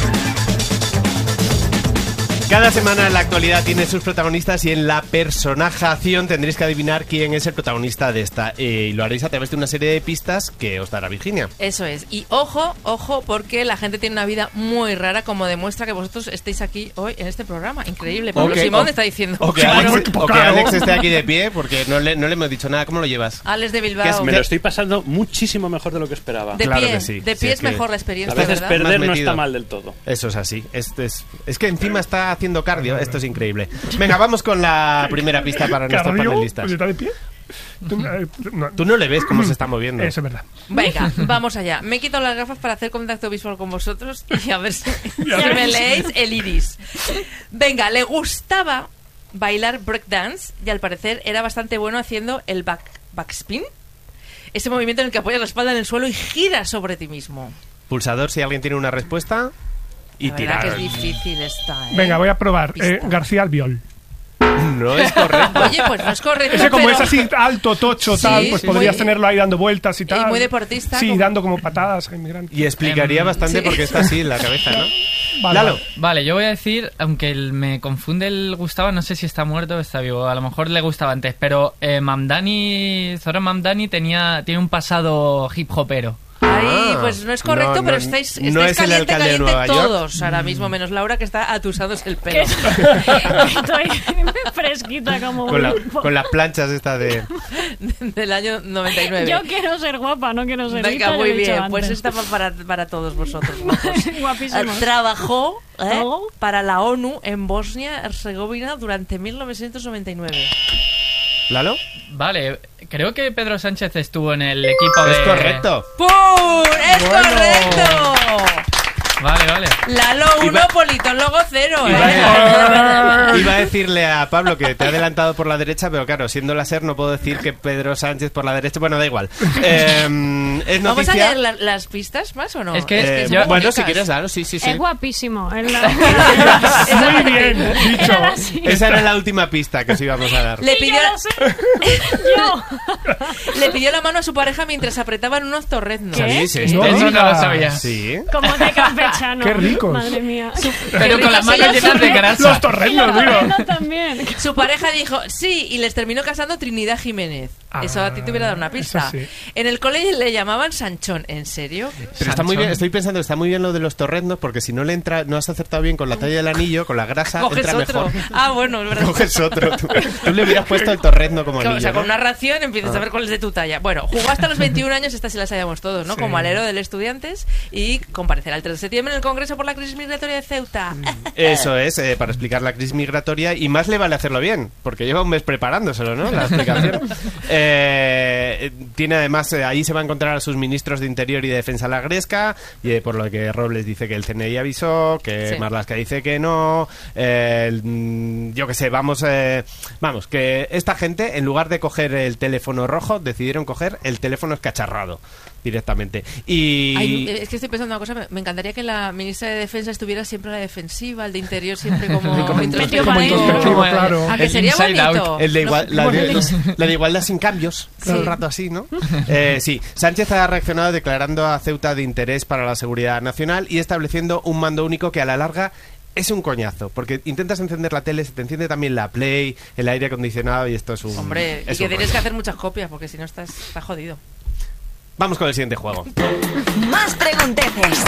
Cada semana la actualidad tiene sus protagonistas y en la personajación tendréis que adivinar quién es el protagonista de esta. Y lo haréis a través de una serie de pistas que os dará Virginia.
Eso es. Y ojo, porque la gente tiene una vida muy rara, como demuestra que vosotros estéis aquí hoy en este programa. Increíble. Pablo Simón está diciendo.
O que Alex esté aquí de pie, porque no le hemos dicho nada. ¿Cómo lo llevas?
Alex de Bilbao.
Me lo estoy pasando muchísimo mejor de lo que esperaba.
De
claro
pie,
que sí.
de pie es mejor la experiencia.
A veces
¿verdad?
perder no está mal del todo.
Eso es así. Es que encima está haciendo cardio. Esto es increíble. Venga, vamos con la primera pista para nuestros panelistas.
Pues está de pie.
Tú no le ves cómo se está moviendo.
Eso es verdad.
Venga, vamos allá. Me he quitado las gafas para hacer contacto visual con vosotros y a ver si me leéis el iris. Venga, le gustaba bailar breakdance y al parecer era bastante bueno haciendo el backspin. Ese movimiento en el que apoyas la espalda en el suelo y giras sobre ti mismo.
Pulsador, si alguien tiene una respuesta. Y tirar.
Que es difícil esta, ¿eh?
Venga, voy a probar. García Albiol.
No es correcto.
Oye, pues no es correcto.
Ese como
pero...
es así alto, tocho,
sí,
tal, pues podrías
muy...
tenerlo ahí dando vueltas y tal.
Y muy deportista.
Sí,
como...
dando como patadas a inmigrantes.
Y explicaría bastante
sí.
porque está así en la cabeza, ¿no?
Vale,
Lalo.
Vale, yo voy a decir, aunque me confunde el Gustavo, no sé si está muerto o está vivo, a lo mejor le gustaba antes, pero Zoran Mamdani tiene un pasado hip hopero.
Ay, pues no es correcto, pero estáis
no es
caliente
de Nueva
todos
York.
ahora mismo, menos Laura, que está atusándose el pelo.
Estoy fresquita como
con las planchas estas
del año 99.
Yo quiero ser guapa, no quiero ser
Venga, muy bien, pues esta para todos vosotros.
Guapísimos.
Trabajó para la ONU en Bosnia-Herzegovina durante 1999.
¿Lalo?
Vale, creo que Pedro Sánchez estuvo en el equipo de...
¡Es correcto!
¡Pum! ¡Es correcto!
Vale.
Lalo 1, politólogo 0.
Iba a decirle a Pablo que te ha adelantado por la derecha, pero claro, siendo la SER no puedo decir que Pedro Sánchez por la derecha. Bueno, da igual. Es noticia...
¿Vamos a leer las pistas más o no?
Es que
bueno, si quieres, claro, sí.
Es guapísimo.
Muy bien dicho.
Esa era la última pista que os íbamos a dar.
Le pidió la mano a su pareja mientras apretaban unos torreznos.
¿Qué?
Sí,
Eso no lo sabía.
Sí.
Como de campechano.
Qué ricos.
Madre mía.
Pero con las manos llenas de grasa.
Los torreznos, digo.
También.
Su pareja dijo sí y les terminó casando Trinidad Jiménez. Eso a ti te hubiera dado una pista.
Sí.
En el cole le llamaban Sanchón. ¿En serio?
Pero está muy bien, estoy pensando, está muy bien lo de los torreznos, porque si no le entra, no has acertado bien con la talla del anillo, con la grasa,
Coges
entra
otro.
mejor.
Ah, bueno, es verdad.
Coges otro. Tú le hubieras puesto el torrezno como anillo.
O sea, con
¿no?
una ración empiezas a ver cuál es de tu talla. Bueno, jugó hasta los 21 años, estas se las sabíamos todos, ¿no?
Sí.
Como alero del Estudiantes y comparecerá el 3 de septiembre en el Congreso por la crisis migratoria de Ceuta.
Eso es, para explicar la crisis migratoria, y más le vale hacerlo bien, porque lleva un mes preparándoselo, ¿no? La explicación. Tiene además, ahí se va a encontrar a sus ministros de Interior y de Defensa la Gresca, y por lo que Robles dice que el CNI avisó, que
Sí.
Marlaska dice que no, yo qué sé, vamos, que esta gente, en lugar de coger el teléfono rojo, decidieron coger el teléfono escacharrado directamente. Y
Ay, es que estoy pensando una cosa, me encantaría que la ministra de Defensa estuviera siempre a la defensiva, el de Interior siempre como
introspectivo, claro.
¿A que sería bonito?
El de la de igualdad sin cambios, todo el rato así, ¿no? Sí, Sánchez ha reaccionado declarando a Ceuta de interés para la seguridad nacional y estableciendo un mando único que a la larga es un coñazo, porque intentas encender la tele, se te enciende también la Play, el aire acondicionado y esto es un...
Hombre, y que tienes que hacer muchas copias, porque si no estás jodido.
Vamos con el siguiente juego.
Más pregunteces.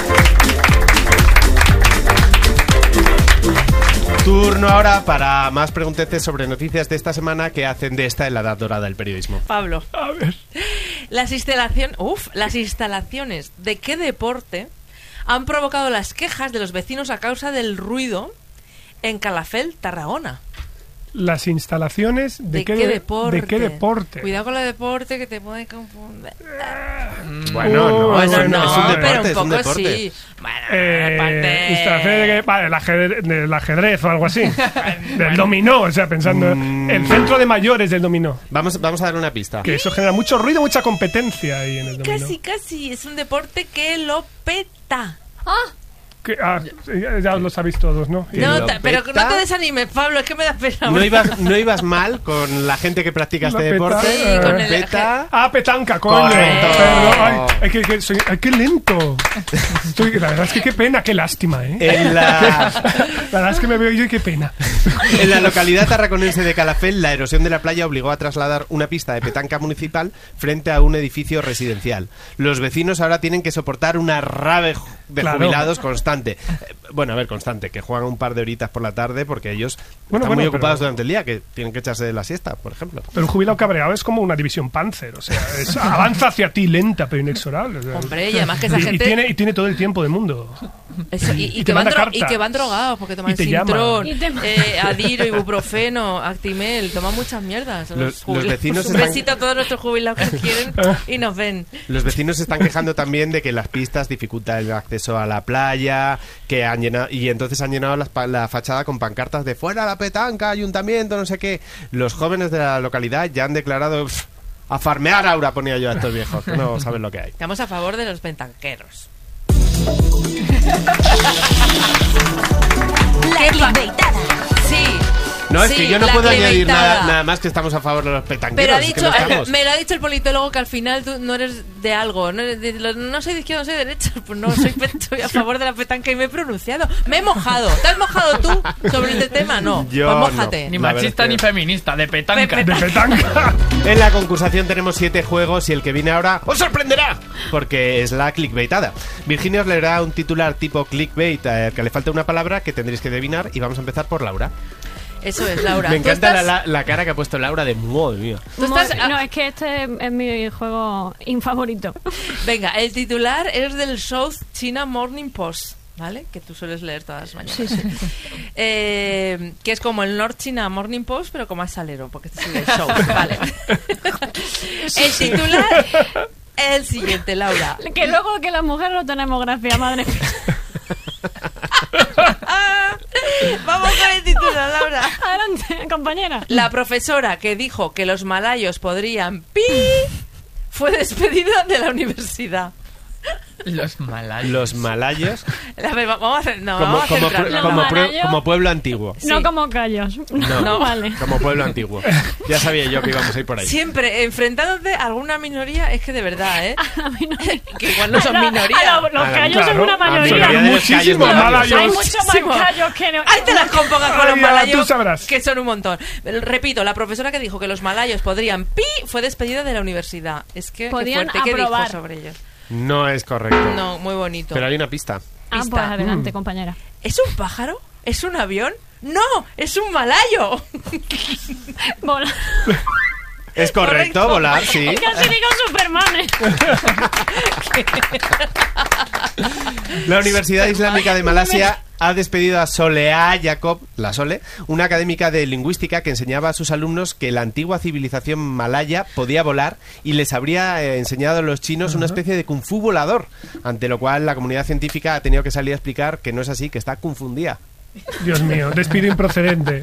Turno ahora para más pregunteces sobre noticias de esta semana que hacen de esta en la edad dorada del periodismo.
Pablo.
A ver.
Las instalaciones de qué deporte han provocado las quejas de los vecinos a causa del ruido en Calafell, Tarragona.
Las instalaciones de qué deporte.
Cuidado con lo de deporte que te puede confundir.
Bueno, no, es un deporte,
pero un
es un
poco
deporte.
sí. Bueno,
Instalaciones del ajedrez o algo así. Del dominó, o sea, pensando el centro de mayores del dominó.
Vamos a dar una pista.
Que eso genera mucho ruido, mucha competencia ahí en el dominó.
Casi. Es un deporte que lo peta.
Ya los sabéis todos, ¿no?
No, pero no te desanimes, Pablo, es que me da pena.
No ibas mal con la gente que practica este deporte.
Sí, con el
petanca, coño. Ay, qué lento. La verdad es que qué pena, qué lástima, ¿eh? La verdad es que me veo yo y qué pena.
En la localidad tarraconense de Calafell, la erosión de la playa obligó a trasladar una pista de petanca municipal frente a un edificio residencial. Los vecinos ahora tienen que soportar una rave de jubilados constante. Bueno, a ver, constante, que juegan un par de horitas por la tarde porque ellos están muy ocupados durante el día, que tienen que echarse de la siesta, por ejemplo.
Pero un jubilado cabreado es como una división Panzer, o sea, avanza hacia ti lenta pero inexorable. O sea,
hombre, y además que esa gente...
Y tiene todo el tiempo del mundo.
Eso, y que van drogados porque toman Sintrón, Adiro, ibuprofeno, Actimel, toman muchas mierdas.
Los vecinos
un besito a todos nuestros jubilados que quieren y nos ven.
Los vecinos se están quejando también de que las pistas dificultan el acceso a la playa, que han llenado, y entonces han llenado la fachada con pancartas de fuera la petanca, ayuntamiento, no sé qué. Los jóvenes de la localidad ya han declarado a farmear, Aura, ponía yo a estos viejos, que no saben lo que hay.
Estamos a favor de los petanqueros.
La clickbaitada.
Sí.
No, es que yo no puedo añadir
clickbaitada.
nada más que estamos a favor de los petanqueros.
Pero ha
es
dicho,
que no estamos.
me lo ha dicho el politólogo que al final tú no eres de algo. No soy de izquierda, no soy de derecha. Pues no, soy a favor de la petanca y me he pronunciado. Me he mojado. ¿Te has mojado tú sobre este tema? No.
Yo
pues mójate.
no.
Ni machista ni feminista, de petanca.
De petanca.
En la concursación tenemos 7 juegos y el que viene ahora os sorprenderá, porque es la clickbaitada. Virginia os leerá un titular tipo clickbait que le falta una palabra que tendréis que adivinar y vamos a empezar por Laura.
Eso es, Laura.
Me encanta la cara que ha puesto Laura de madre mía.
No, es que este es mi juego infavorito.
Venga, el titular es del South China Morning Post, ¿vale? Que tú sueles leer todas las mañanas.
Sí.
Que es como el North China Morning Post, pero con más salero, porque este es el South, ¿vale? El titular es el siguiente, Laura.
Que luego que las mujeres no tenemos gracia, madre mía.
Vamos con el titular, Laura.
Adelante, compañera.
La profesora que dijo que los malayos podrían fue despedida de la universidad.
Los malayos.
Los malayos.
A ver, vamos a hacer... No, vamos a centrarnos.
Como pueblo antiguo.
No como callos.
No,
vale.
Como pueblo antiguo. Ya sabía yo que íbamos a ir por ahí.
Siempre enfrentándote a alguna minoría, es que de verdad, ¿eh? Que igual no son minoría.
Los callos son una mayoría.
Hay muchísimos malayos.
Hay muchos más callos que no.
Ahí te las compongas con los malayos,
tú sabrás.
que son un montón. Repito, la profesora que dijo que los malayos podrían fue despedida de la universidad. Es que,
podían
qué fuerte. ¿Qué dijo
aprobar
sobre ellos?
No es correcto.
No, muy bonito.
Pero hay una pista.
Ah, pues adelante, compañera.
¿Es un pájaro? ¿Es un avión? ¡No! ¡Es un malayo!
Volar.
Es correcto, volar, sí.
Casi digo Superman.
La Universidad Islámica de Malasia ha despedido a Soleá Jacob, la Sole, una académica de lingüística que enseñaba a sus alumnos que la antigua civilización malaya podía volar y les habría enseñado a los chinos una especie de kung fu volador, ante lo cual la comunidad científica ha tenido que salir a explicar que no es así, que está confundida.
Dios mío, despido improcedente.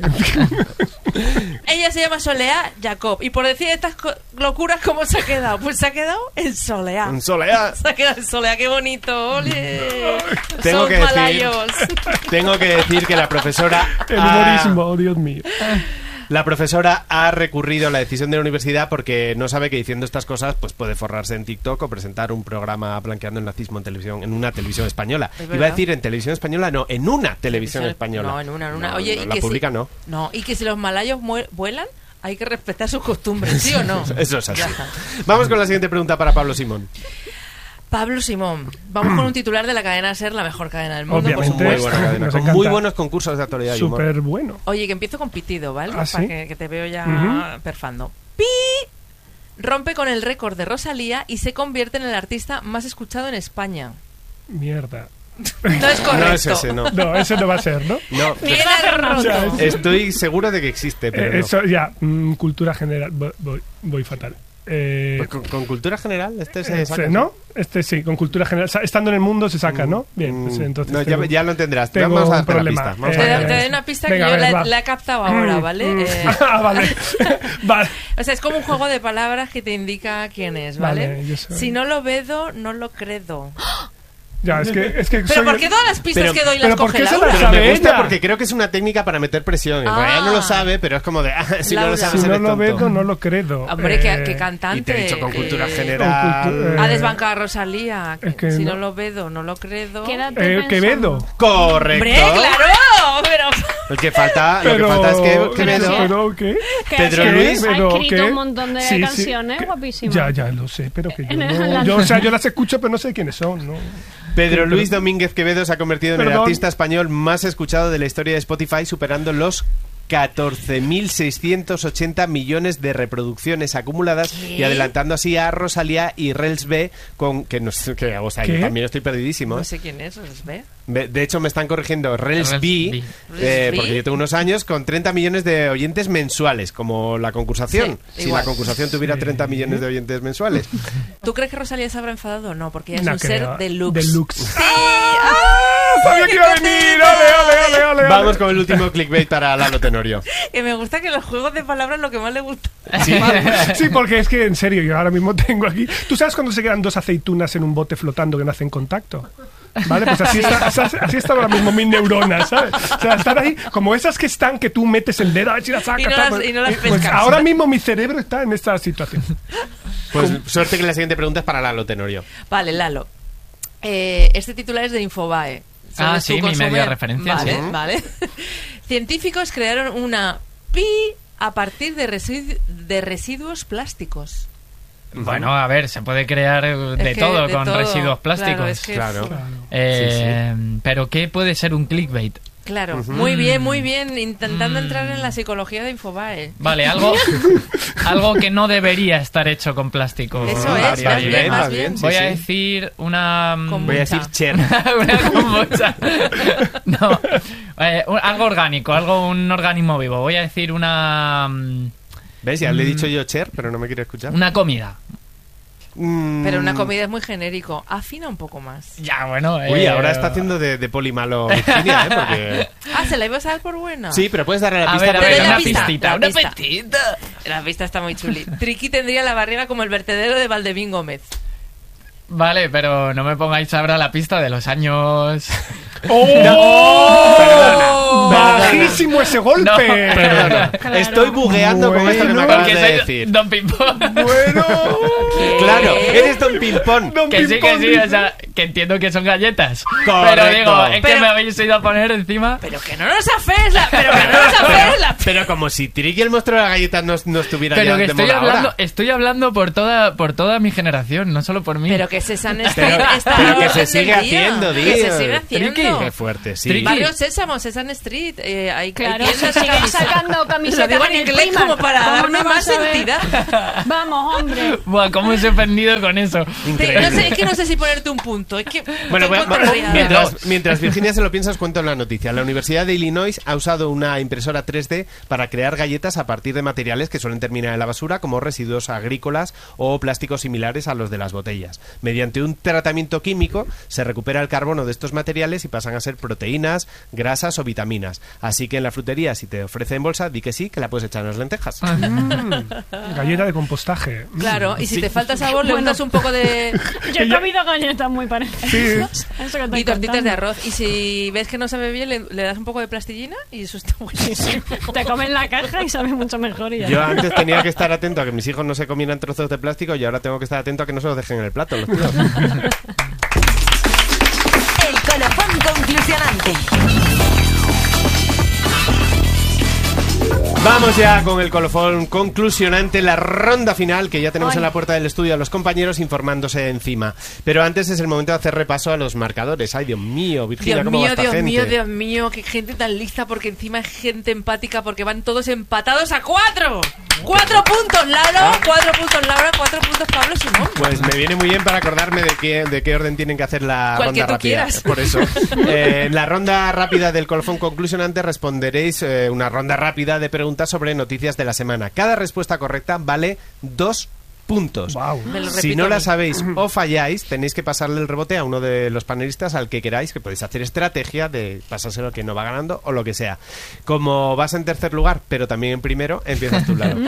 Ella se llama Soleá Jacob. Y por decir estas locuras, ¿cómo se ha quedado? Pues se ha quedado en Soleá.
En Soleá.
Se ha quedado en Soleá, qué bonito. ¡Ole!
Tengo
Son malayos.
Tengo que decir que la profesora...
El humorismo, Dios mío.
La profesora ha recurrido a la decisión de la universidad porque no sabe que diciendo estas cosas pues puede forrarse en TikTok o presentar un programa blanqueando el nazismo en televisión, en una televisión española. Iba a decir en televisión española, no, en una televisión española.
No, en una.
No,
Oye,
no,
y
la
que
pública no.
No, y que si los malayos vuelan, hay que respetar sus costumbres, ¿sí o no?
Eso es así. Vamos con la siguiente pregunta para Pablo Simón.
Pablo Simón, vamos con un titular de la cadena SER, la mejor cadena del mundo,
Obviamente,
por
Muy
supuesto.
buena cadena, con muy buenos concursos de actualidad y humor.
Súper bueno.
Oye, que empiezo con pitido, ¿vale?
¿Ah, sí?
Para que te veo ya perfando. ¡Pi! Rompe con el récord de Rosalía y se convierte en el artista más escuchado en España.
Mierda.
No es correcto.
No es ese, no.
No, ese no va a ser, ¿no?
No,
Tiene roto.
estoy seguro de que existe, pero no.
Eso ya, cultura general. Voy fatal.
Pues con cultura general, se saca.
¿No? Sí, con cultura general. Estando en el mundo se saca, ¿no? Bien, pues entonces.
No, ya lo entenderás.
Tengo
Vamos a
un
darte la
problema.
pista. Vamos a darte la
Te doy
pista.
una pista
Venga,
que yo
a ver,
la he captado ahora, ¿vale?
Vale. Vale.
O sea, es como un juego de palabras que te indica quién es, ¿vale?
Vale, yo soy-
Si no lo vedo, no lo credo.
Ya, es que
Pero
soy-
¿por qué todas las pistas que doy las
pero ¿por
coge
qué se
Laura?
las
Pero
sabe
me gusta
ella?
porque creo que es una técnica para meter presión. En realidad no lo sabe, pero es como de... si no lo
Laura.
sabes,
Si no
eres
lo
tonto.
veo, no lo credo.
Hombre, que cantante.
Y te he dicho con cultura
que
general.
Ha desbancado a Rosalía.
es que
Si
no.
no lo veo, no lo credo.
Quédate
Quevedo.
Correcto.
¡Hombre, claro! Pero...
Lo que falta es que Quevedo.
¿Pero qué?
Que
Pedro
ha
Luis.
escrito
¿Pero qué?
un montón de
Sí, sí,
canciones
que-
guapísimas.
Ya lo sé, pero que yo
En
no...
el-
yo las escucho, pero no sé quiénes son, ¿no?
Pedro Luis Domínguez Quevedo se ha convertido en el
Perdón.
artista español más escuchado de la historia de Spotify, superando los 14.680 millones de reproducciones acumuladas y adelantando así a Rosalía y Rels B con que no sé, que, o sea,
¿Qué?
yo también estoy perdidísimo.
No sé quién es, ¿ves?
De hecho me están corrigiendo Rels
Rels
B,
B.
porque yo tengo unos años con 30 millones de oyentes mensuales, como la concursación.
Sí,
si
igual.
la concursación tuviera 30 millones de oyentes mensuales.
¿Tú crees que Rosalía se habrá enfadado o no? Porque ella es
No
un
creo.
ser deluxe.
Deluxe.
¡Sí! ¡Ah!
¡Sabía que iba a venir! ¡Ole, ole!
Vamos con el último clickbait para Lalo Tenorio.
Que me gusta que los juegos de palabras lo que más le gusta.
Sí, porque es que en serio, yo ahora mismo tengo aquí. ¿Tú sabes cuando se quedan dos aceitunas en un bote flotando que no hacen contacto? ¿Vale? Pues así están ahora mismo mis neuronas, ¿sabes? O sea, están ahí como esas que están que tú metes el dedo a ver si las sacas.
Y no las
pues
pescas.
ahora mismo mi cerebro está en esta situación.
Pues suerte que la siguiente pregunta es para Lalo Tenorio.
Vale, Lalo. Este titular es de Infobae. ¿Sabes
Sí,
tú
mi
consumer?
medio de referencia,
Vale,
sí.
vale. Científicos crearon una pi a partir de residuos plásticos.
Bueno, a ver, se puede crear de
que
todo
de
con
todo.
residuos plásticos.
Claro, es que-
Claro.
Pero ¿qué puede ser un clickbait?
Claro, muy bien, intentando entrar en la psicología de Infobae.
Vale, algo que no debería estar hecho con plástico.
Eso es, más bien, más bien.
Voy a decir una...
Kombucha.
Voy a decir cher.
una kombucha. No, algo orgánico, un organismo vivo. Voy a decir una...
¿Ves? Ya le he dicho yo cher, pero no me quiere escuchar.
Una comida.
Pero una comida es muy genérico. Afina un poco más.
Ya, bueno.
Uy, ahora está haciendo de poli malo Virginia, Porque...
¿se la ibas a dar por buena?
Sí, pero puedes darle la pista.
A ver, una
pistita.
pistita.
La pista está muy chuli. Triqui tendría la barriga como el vertedero de Valdevín Gómez.
Vale, pero no me pongáis ahora la pista de los años...
¡Oh! ¡Bajísimo ese golpe!
No, perdona.
Claro. Estoy bugueando con esto que me acabas de decir.
Don Pimpón.
Bueno.
Claro, eres Don Pimpón.
Que sí, o sea, que entiendo que son galletas.
Correcto.
Pero digo, es que me habéis ido a poner encima.
Pero que no nos afes la...
Pero como si Triqui el monstruo de las galletas no estuviera
pero
ya
que
de moda ahora.
estoy hablando por toda mi generación, no solo por mí.
Pero que Sesame Street está
pero que
a
se
orden
sigue
del día.
haciendo,
Que
tío.
se sigue haciendo.
Qué fuerte, sí.
Triqui.
Barrio Sésamo, Sesame Street. Hay
Claro,
tiendas
se
de
siguen
camisetas.
sacando
Lo
camisetas
digo en
en el
inglés
Primark.
como para
¿Cómo
darme
no
más
vas a ver?
entidad.
Vamos, hombre.
Buah, cómo os he ofendido con eso.
No sé, es que no sé si ponerte un punto. Es que
Bueno,
estoy contrariada.
mientras Virginia se lo piensa, os cuento la noticia. La Universidad de Illinois ha usado una impresora 3D para crear galletas a partir de materiales que suelen terminar en la basura, como residuos agrícolas o plásticos similares a los de las botellas. Mediante un tratamiento químico se recupera el carbono de estos materiales y pasan a ser proteínas, grasas o vitaminas. Así que en la frutería, si te ofrece en bolsa, di que sí, que la puedes echar en las lentejas.
Galleta de compostaje.
Claro, y si te falta sabor, le untas un poco de...
Yo he comido galletas muy parecidas. Eso que te
y tortitas
contando.
de arroz. Y si ves que no sabe bien, le das un poco de plastilina y eso está buenísimo.
Te comen la caja y sabe mucho mejor. Y ya
Yo
está.
antes tenía que estar atento a que mis hijos no se comieran trozos de plástico y ahora tengo que estar atento a que no se los dejen en el plato los tíos.
El colofón conclusionante.
Vamos ya con el colofón conclusionante, la ronda final, que ya tenemos en la puerta del estudio a los compañeros informándose encima. Pero antes es el momento de hacer repaso a los marcadores. Ay, Dios mío, Virginia, ¿cómo va esta gente?
Dios mío, qué gente tan lista, porque encima es gente empática, porque van todos empatados a 4. 4 puntos, Lalo, 4 puntos, Laura, 4 puntos, Pablo, Simón.
Pues me viene muy bien para acordarme de qué orden tienen que hacer la
Cual
ronda
que tú
rápida.
quieras.
Por eso. En la ronda rápida del colofón conclusionante responderéis una ronda rápida de preguntas sobre noticias de la semana. Cada respuesta correcta vale 2 puntos.
Wow.
Me lo
Si
repito
no
a
la
mí.
sabéis o falláis, tenéis que pasarle el rebote a uno de los panelistas al que queráis, que podéis hacer estrategia de pasárselo que no va ganando o lo que sea. Como vas en tercer lugar, pero también en primero, empiezas tú, Lalo.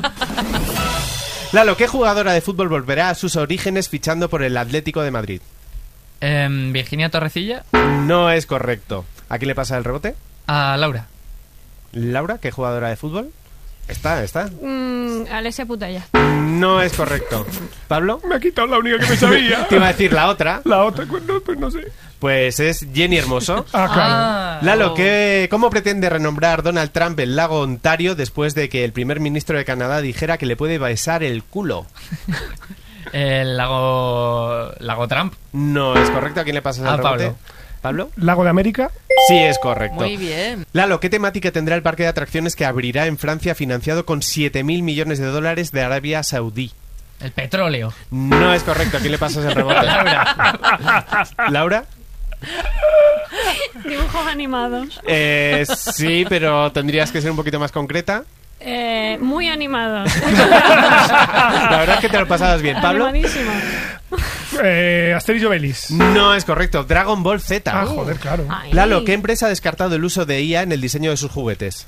Lalo, ¿qué jugadora de fútbol volverá a sus orígenes fichando por el Atlético de Madrid?
Virginia Torrecilla.
No es correcto. ¿A quién le pasa el rebote?
A Laura.
Laura, ¿qué jugadora de fútbol? Está.
Alessia Putella.
No es correcto. ¿Pablo?
Me ha quitado la única que me sabía.
Te iba a decir la otra.
La otra, pues no sé.
Pues es Jenny Hermoso.
Claro.
Lalo, ¿cómo pretende renombrar Donald Trump el lago Ontario después de que el primer ministro de Canadá dijera que le puede besar el culo?
El lago Trump.
No es correcto. ¿A quién le pasas el rebote?
Pablo.
¿Pablo?
¿Lago de América?
Sí, es correcto.
Muy bien.
Lalo, ¿qué temática tendrá el parque de atracciones que abrirá en Francia financiado con 7.000 millones de dólares de Arabia Saudí?
El petróleo.
No es correcto. ¿A quién le pasas el rebote? ¿Laura?
Dibujos animados.
Sí, pero tendrías que ser un poquito más concreta.
Muy animados.
La verdad es que te lo pasabas bien. ¿Pablo?
Animadísimo.
Asterix y Obelix.
No es correcto. Dragon Ball Z.
Ah, joder, claro.
Ay.
Lalo, ¿qué empresa ha descartado el uso de IA en el diseño de sus juguetes?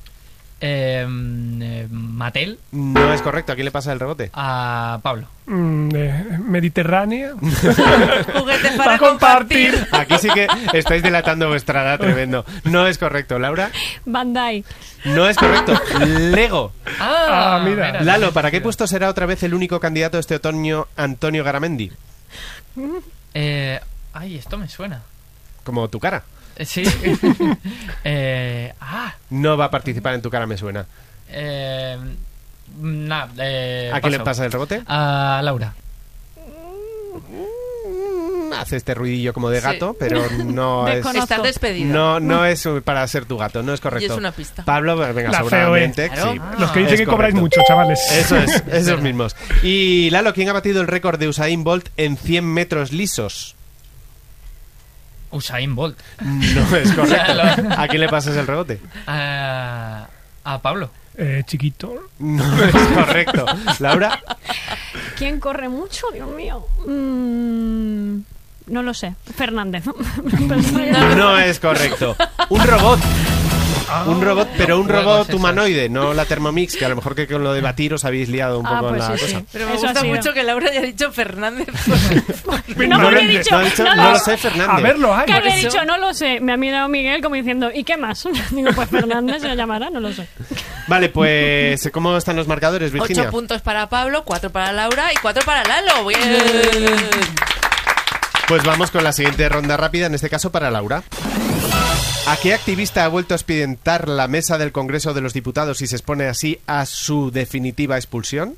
Mattel.
No es correcto. ¿A quién le pasa el rebote?
A Pablo.
Mediterránea.
Juguetes para compartir.
Aquí sí que estáis delatando vuestra edad, tremendo. No es correcto. ¿Laura?
Bandai.
No es correcto. Lego.
Mira.
Lalo, ¿para qué puesto será otra vez el único candidato este otoño Antonio Garamendi?
Ay, esto me suena.
Como tu cara.
Sí.
No va a participar en Tu cara me suena.
¿A
quién le pasa el rebote?
A Laura.
Hace este ruidillo como de gato,
Sí.
pero no es...
Estás despedido.
No es para ser tu gato, no es correcto.
Y es una pista.
Pablo, venga,
La
seguramente.
feo,
Sí.
Los que dicen
Es
que cobráis
correcto.
mucho, chavales.
Eso es, esos mismos. Y Lalo, ¿quién ha batido el récord de Usain Bolt en 100 metros lisos?
Usain Bolt.
No es correcto. ¿A quién le pasas el rebote?
A Pablo.
Chiquito.
No es correcto. ¿Laura?
¿Quién corre mucho? Dios mío. No lo sé. Fernández.
No es correcto. Un robot. Un robot, pero un robot humanoide, no la Thermomix, que a lo mejor que con lo de batir os habéis liado un poco
pues
la
sí,
cosa.
sí.
Pero me
Eso
gusta
ha sido.
mucho que Laura haya dicho Fernández.
No, porque he dicho,
no lo sé, Fernández.
A ver, lo hay.
Que había
Por eso-
dicho, no lo sé. Me ha mirado Miguel como diciendo, ¿y qué más? Digo, pues Fernández se llamará, no lo sé.
Vale, pues ¿cómo están los marcadores,
8
Virginia?
puntos para Pablo, 4 para Laura y 4 para Lalo. Bien.
Pues vamos con la siguiente ronda rápida, en este caso para Laura. ¿A qué activista ha vuelto a expedientar la mesa del Congreso de los Diputados y se expone así a su definitiva expulsión?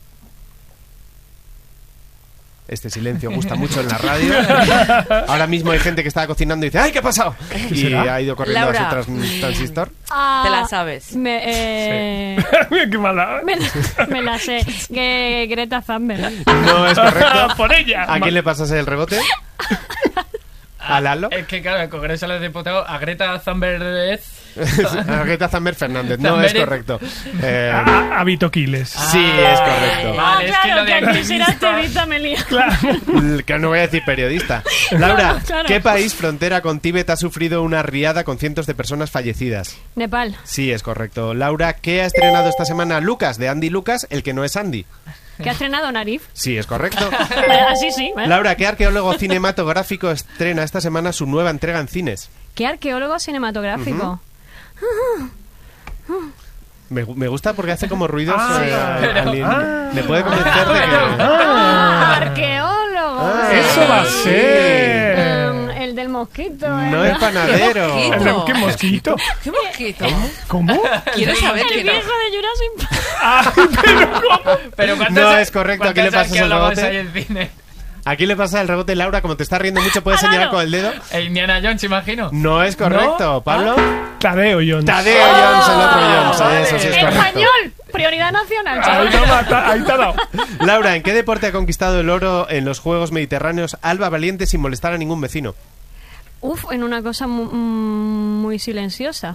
Este silencio gusta mucho en la radio. Ahora mismo hay gente que estaba cocinando y dice ¡ay, qué ha pasado! Y
será?
ha ido corriendo
Laura.
a su transistor.
Te la sabes.
Qué mala.
Me la sé. Que Greta Thunberg.
No es correcto.
Por ella.
¿A quién le pasas el rebote? ¿A Lalo?
Es que claro, el Congreso de los Diputados a Greta Thunberg.
A Greta Thunberg Fernández. No es correcto.
A Vito Quiles.
Sí, es correcto.
Vale, es que
Claro,
lo
que
de
aquí si eras tevita me lía.
Que no voy a decir periodista. Laura,
Claro.
¿qué país frontera con Tíbet ha sufrido una riada con cientos de personas fallecidas?
Nepal.
Sí, es correcto. Laura, ¿qué ha estrenado esta semana Lucas, de Andy Lucas, el que no es Andy?
Que ha estrenado Narif.
Sí, es correcto.
Así sí. ¿eh?
Laura, ¿qué arqueólogo cinematográfico estrena esta semana su nueva entrega en cines?
¿Qué arqueólogo cinematográfico?
Me gusta porque hace como ruidos.
pero-
me puede convencer de que...
Arqueólogo.
Eso va a ser.
El del mosquito.
No es panadero.
¿Qué mosquito?
¿Qué mosquito?
¿Cómo?
Quiero saber
El
que no.
viejo de Jurassic Park.
Pero
No es correcto, ¿a quién le pasas el
arqueólogos
rebote?
hay en cine?
¿A quién le pasa el rebote, Laura? Como te está riendo mucho, ¿puedes señalar con el dedo?
Indiana Jones, imagino.
No es correcto. ¿Pablo?
Tadeo Jones.
Tadeo Jones, el otro Jones. Eso sí es correcto.
Español. Prioridad nacional.
Ahí
chaval.
te ha dado.
Laura, ¿en qué deporte ha conquistado el oro en los Juegos Mediterráneos Alba Valiente sin molestar a ningún vecino?
Uf, en una cosa muy silenciosa.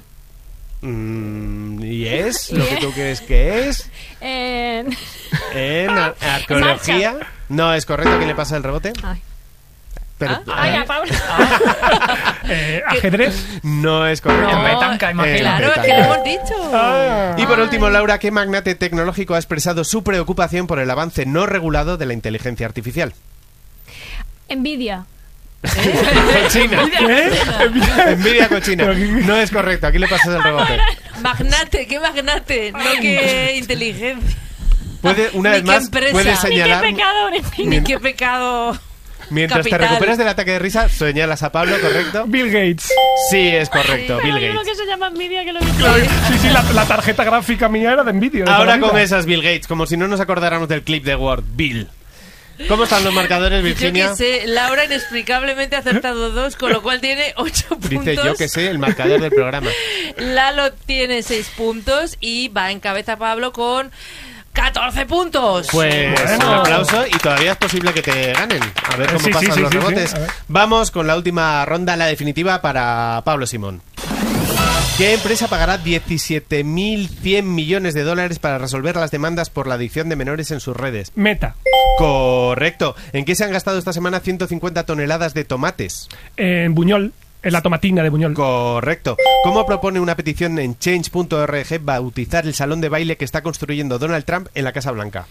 ¿Y es lo que tú crees que es? ¿En arqueología? No es correcto. ¿A quién le pasa el rebote?
Ay.
Pero,
Ay, a Pablo.
¿Ajedrez?
no es correcto.
En petanca, imagino.
Claro, es que lo hemos dicho.
Y por último, Laura, ¿qué magnate tecnológico ha expresado su preocupación por el avance no regulado de la inteligencia artificial?
Envidia.
Cochina. Envidia cochina. No es correcto. Aquí le pasas el rebote.
Magnate, ¿qué magnate? No qué inteligencia.
Puede, una
Ni
vez
qué
más,
empresa.
puedes señalar.
Ni qué pecado,
Ni qué pecado.
Mientras
capital.
te recuperas del ataque de risa, señalas a Pablo, ¿correcto?
Bill Gates.
Sí, es correcto, Bill
Pero hay uno
Gates.
que se llama envidia que lo
Sí, la tarjeta gráfica mía era de Nvidia. de
Ahora
toda la
con
vida.
esas Bill Gates, como si no nos acordáramos del clip de Word. Bill. ¿Cómo están los marcadores,
Yo
Virginia?
que sé, Laura inexplicablemente ha acertado 2, con lo cual tiene 8 puntos.
Dice yo que sé, el marcador del programa.
Lalo tiene 6 puntos y va en cabeza Pablo con 14 puntos.
Pues
Bueno.
un aplauso y todavía es posible que te ganen. A ver cómo
Sí, sí,
pasan
sí,
los
sí,
rebotes.
sí, a ver.
Vamos con la última ronda, la definitiva para Pablo Simón. ¿Qué empresa pagará 17.100 millones de dólares para resolver las demandas por la adicción de menores en sus redes?
Meta.
Correcto. ¿En qué se han gastado esta semana 150 toneladas de tomates?
En Buñol. En la tomatina de Buñol.
Correcto. ¿Cómo propone una petición en change.org bautizar el salón de baile que está construyendo Donald Trump en la Casa Blanca?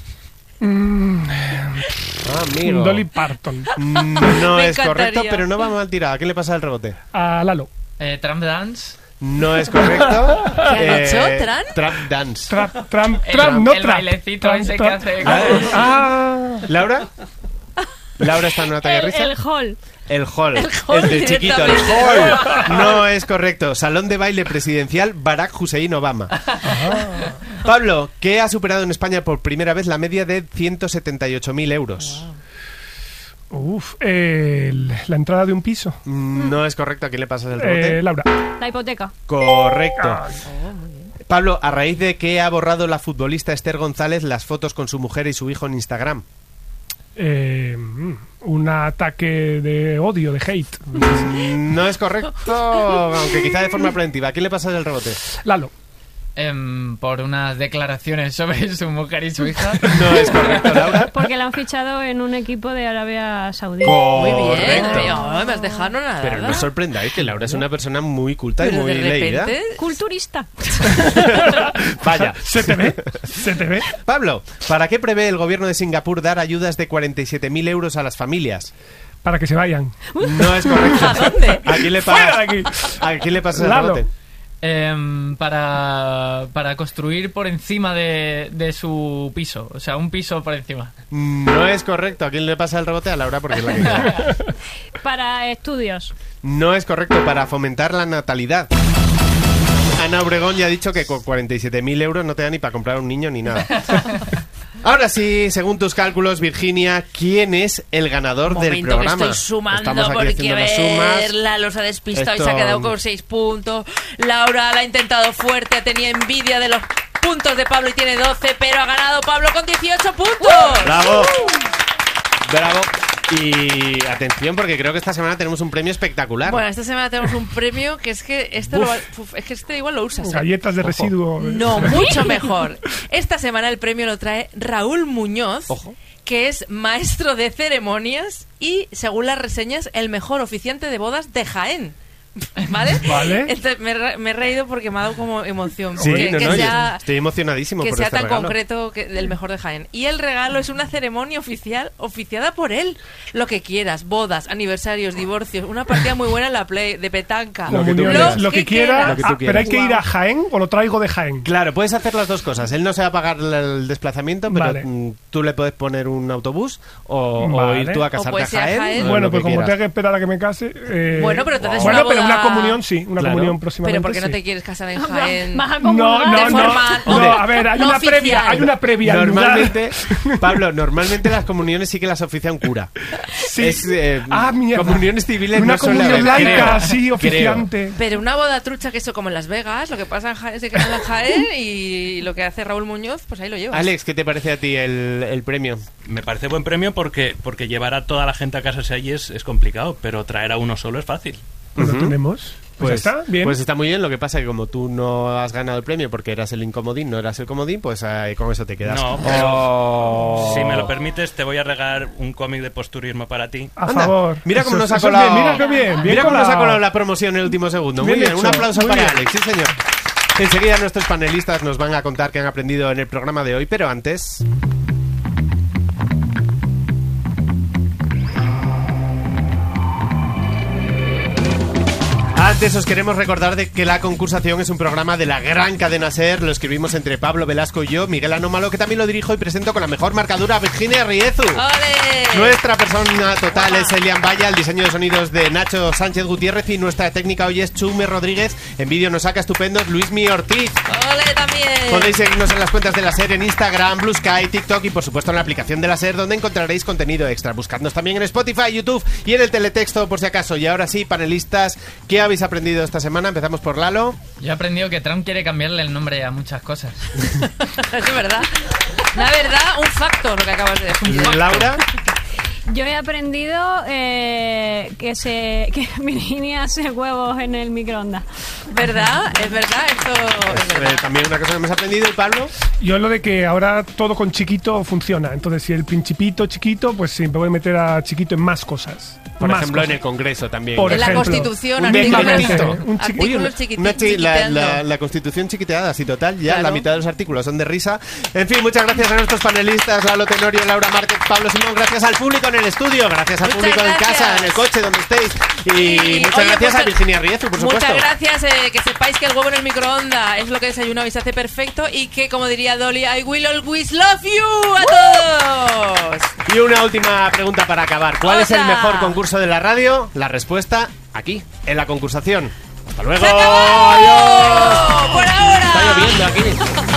Amigo.
Dolly Parton.
No
Me
es correcto,
encantaría.
pero no va mal tirado. ¿A quién le pasa el rebote?
A Lalo.
Trump Dance.
No es correcto.
¿Qué ha dicho? ¿Tran?
Trump Dance.
Trump,
El
no
el
Trump.
bailecito ese que hace.
¿Laura? ¿Laura está en un ataque de risa?
El hall.
El hall.
El hall
El de chiquito, el
directamente.
hall. No es correcto. Salón de baile presidencial Barack Hussein Obama. Pablo, ¿qué ha superado en España por primera vez la media de 178.000 euros?
Uf, la entrada de un piso.
No es correcto. ¿A quién le pasas el rebote?
Laura.
La hipoteca.
Correcto. Pablo, ¿a raíz de qué ha borrado la futbolista Esther González las fotos con su mujer y su hijo en Instagram?
Un ataque de odio, de hate.
No es correcto, aunque quizá de forma preventiva. ¿A quién le pasas el rebote?
Lalo.
Por unas declaraciones sobre su mujer y su hija.
No es correcto, Laura.
Porque la han fichado en un equipo de Arabia Saudí.
Muy bien.
Correcto.
No me has dejado nada.
Pero no os sorprendáis que Laura es una persona muy culta y
Pero
muy
de repente...
leída.
Culturista.
Vaya.
Se te ve.
Pablo, ¿para qué prevé el gobierno de Singapur dar ayudas de 47.000 euros a las familias?
Para que se vayan.
No es correcto.
¿A dónde?
¿A quién le
¡Fuera de aquí!
¿A quién le pasa el
Lalo.
rebote?
Para construir por encima de su piso. O sea, un piso por encima.
No es correcto. ¿A quién le pasa el rebote? A Laura, porque es la que queda.
Para estudios.
No es correcto. Para fomentar la natalidad. Ana Obregón ya ha dicho que con 47.000 euros no te da ni para comprar un niño ni nada. Ahora sí, según tus cálculos, Virginia, ¿quién es el ganador del programa?
Que estoy sumando
Estamos aquí
porque
haciendo las sumas.
Lalo se ha despistado y se ha quedado con 6 puntos. Laura la ha intentado fuerte, tenía envidia de los puntos de Pablo y tiene 12, pero ha ganado Pablo con 18 puntos.
¡Bravo! ¡Bravo! Y atención, porque creo que esta semana tenemos un premio espectacular.
Bueno, esta semana tenemos un premio que es que este, es que este igual lo usas.
Galletas de residuo.
No, mucho mejor. Esta semana el premio lo trae Raúl Muñoz, que es maestro de ceremonias y, según las reseñas, el mejor oficiante de bodas de Jaén. ¿Vale? Entonces, me he reído porque me ha dado como emoción.
Sí,
que sea,
estoy emocionadísimo
que
por
sea
este
tan
regalo.
concreto del mejor de Jaén. Y el regalo es una ceremonia oficial oficiada por él. Lo que quieras, bodas, aniversarios, divorcios, una partida muy buena en la Play, de petanca.
Lo que quiera. Pero hay que ir a Jaén o lo traigo de Jaén.
Claro, puedes hacer las dos cosas. Él no se va a pagar el desplazamiento, pero tú le puedes poner un autobús o ir tú a casarte a Jaén.
Bueno, pues como tenga que esperar a que me case...
Bueno, pero entonces
pero una comunión sí, una comunión próximamente.
Pero ¿por qué no
sí.
te quieres casar en Jaén?
No, a ver, hay una previa.
Normalmente, Pablo, normalmente las comuniones sí que las oficia un cura.
Sí.
Mierda. Comuniones civiles
una
no suele
comunión
haber,
laica,
creo.
sí, oficiante.
Pero una boda trucha, que eso como en Las Vegas, lo que pasa en Jaén se queda en Jaén y lo que hace Raúl Muñoz, pues ahí lo llevas.
Alex, ¿qué te parece a ti el premio?
Me parece buen premio porque llevar a toda la gente a casarse allí es complicado, pero traer a uno solo es fácil.
Pues lo tenemos. Pues está bien.
Pues está muy bien. Lo que pasa es que como tú no has ganado el premio porque eras el incomodín, no eras el comodín, pues con eso te quedas.
No, pero si me lo permites, te voy a regalar un cómic de posturismo para ti.
A favor.
Mira cómo nos ha colado. Mira cómo nos ha colado la promoción en el último segundo. Muy bien, un aplauso para Alex, sí señor. Enseguida nuestros panelistas nos van a contar qué han aprendido en el programa de hoy, pero antes... Antes os queremos recordar de que La Concursación es un programa de la gran cadena SER. Lo escribimos entre Pablo Velasco y yo, Miguel Anómalo, que también lo dirijo y presento con la mejor marcadura, Virginia Riezu.
¡Ole!
Nuestra persona total es Elian Valla, el diseño de sonidos de Nacho Sánchez Gutiérrez y nuestra técnica hoy es Chume Rodríguez. En vídeo nos saca estupendos Luismi Ortiz.
¡Ole también!
Podéis seguirnos en las cuentas de la SER en Instagram, Blue Sky, TikTok y por supuesto en la aplicación de la SER, donde encontraréis contenido extra. Buscadnos también en Spotify, YouTube y en el teletexto por si acaso. Y ahora sí, panelistas, ¿qué habéis aprendido esta semana? Empezamos por Lalo.
Yo he aprendido que Trump quiere cambiarle el nombre a muchas cosas.
Es verdad. La verdad, un facto lo que acabas de decir.
Laura.
Yo he aprendido que Virginia hace huevos en el microondas.
¿Verdad? Es verdad, esto...
También una cosa que hemos aprendido. ¿Y Pablo?
Yo lo de que ahora todo con chiquito funciona. Entonces, si el principito chiquito, pues siempre voy a meter a chiquito en más cosas.
Por
más
ejemplo,
cosas.
en el Congreso también.
En la Constitución, artículos chiquititos.
La Constitución chiquiteada, sí, total. Ya
Claro.
la mitad de los artículos son de risa. En fin, muchas gracias a nuestros panelistas, Lalo Tenorio, Laura Márquez, Pablo Simón. Gracias al público en el estudio, gracias al público en casa, en el coche, donde estéis. Y muchas
oye,
gracias
pues,
a Virginia Riezu, por supuesto.
Muchas gracias, que sepáis que el huevo en el microondas es lo que desayunaba y se hace perfecto y que, como diría Dolly, I will always love you a todos.
Y una última pregunta para acabar. ¿Cuál es el mejor concurso de la radio? La respuesta aquí, en La Concursación. ¡Hasta luego!
¡Se acabó! ¡Por ahora!
Está lloviendo aquí.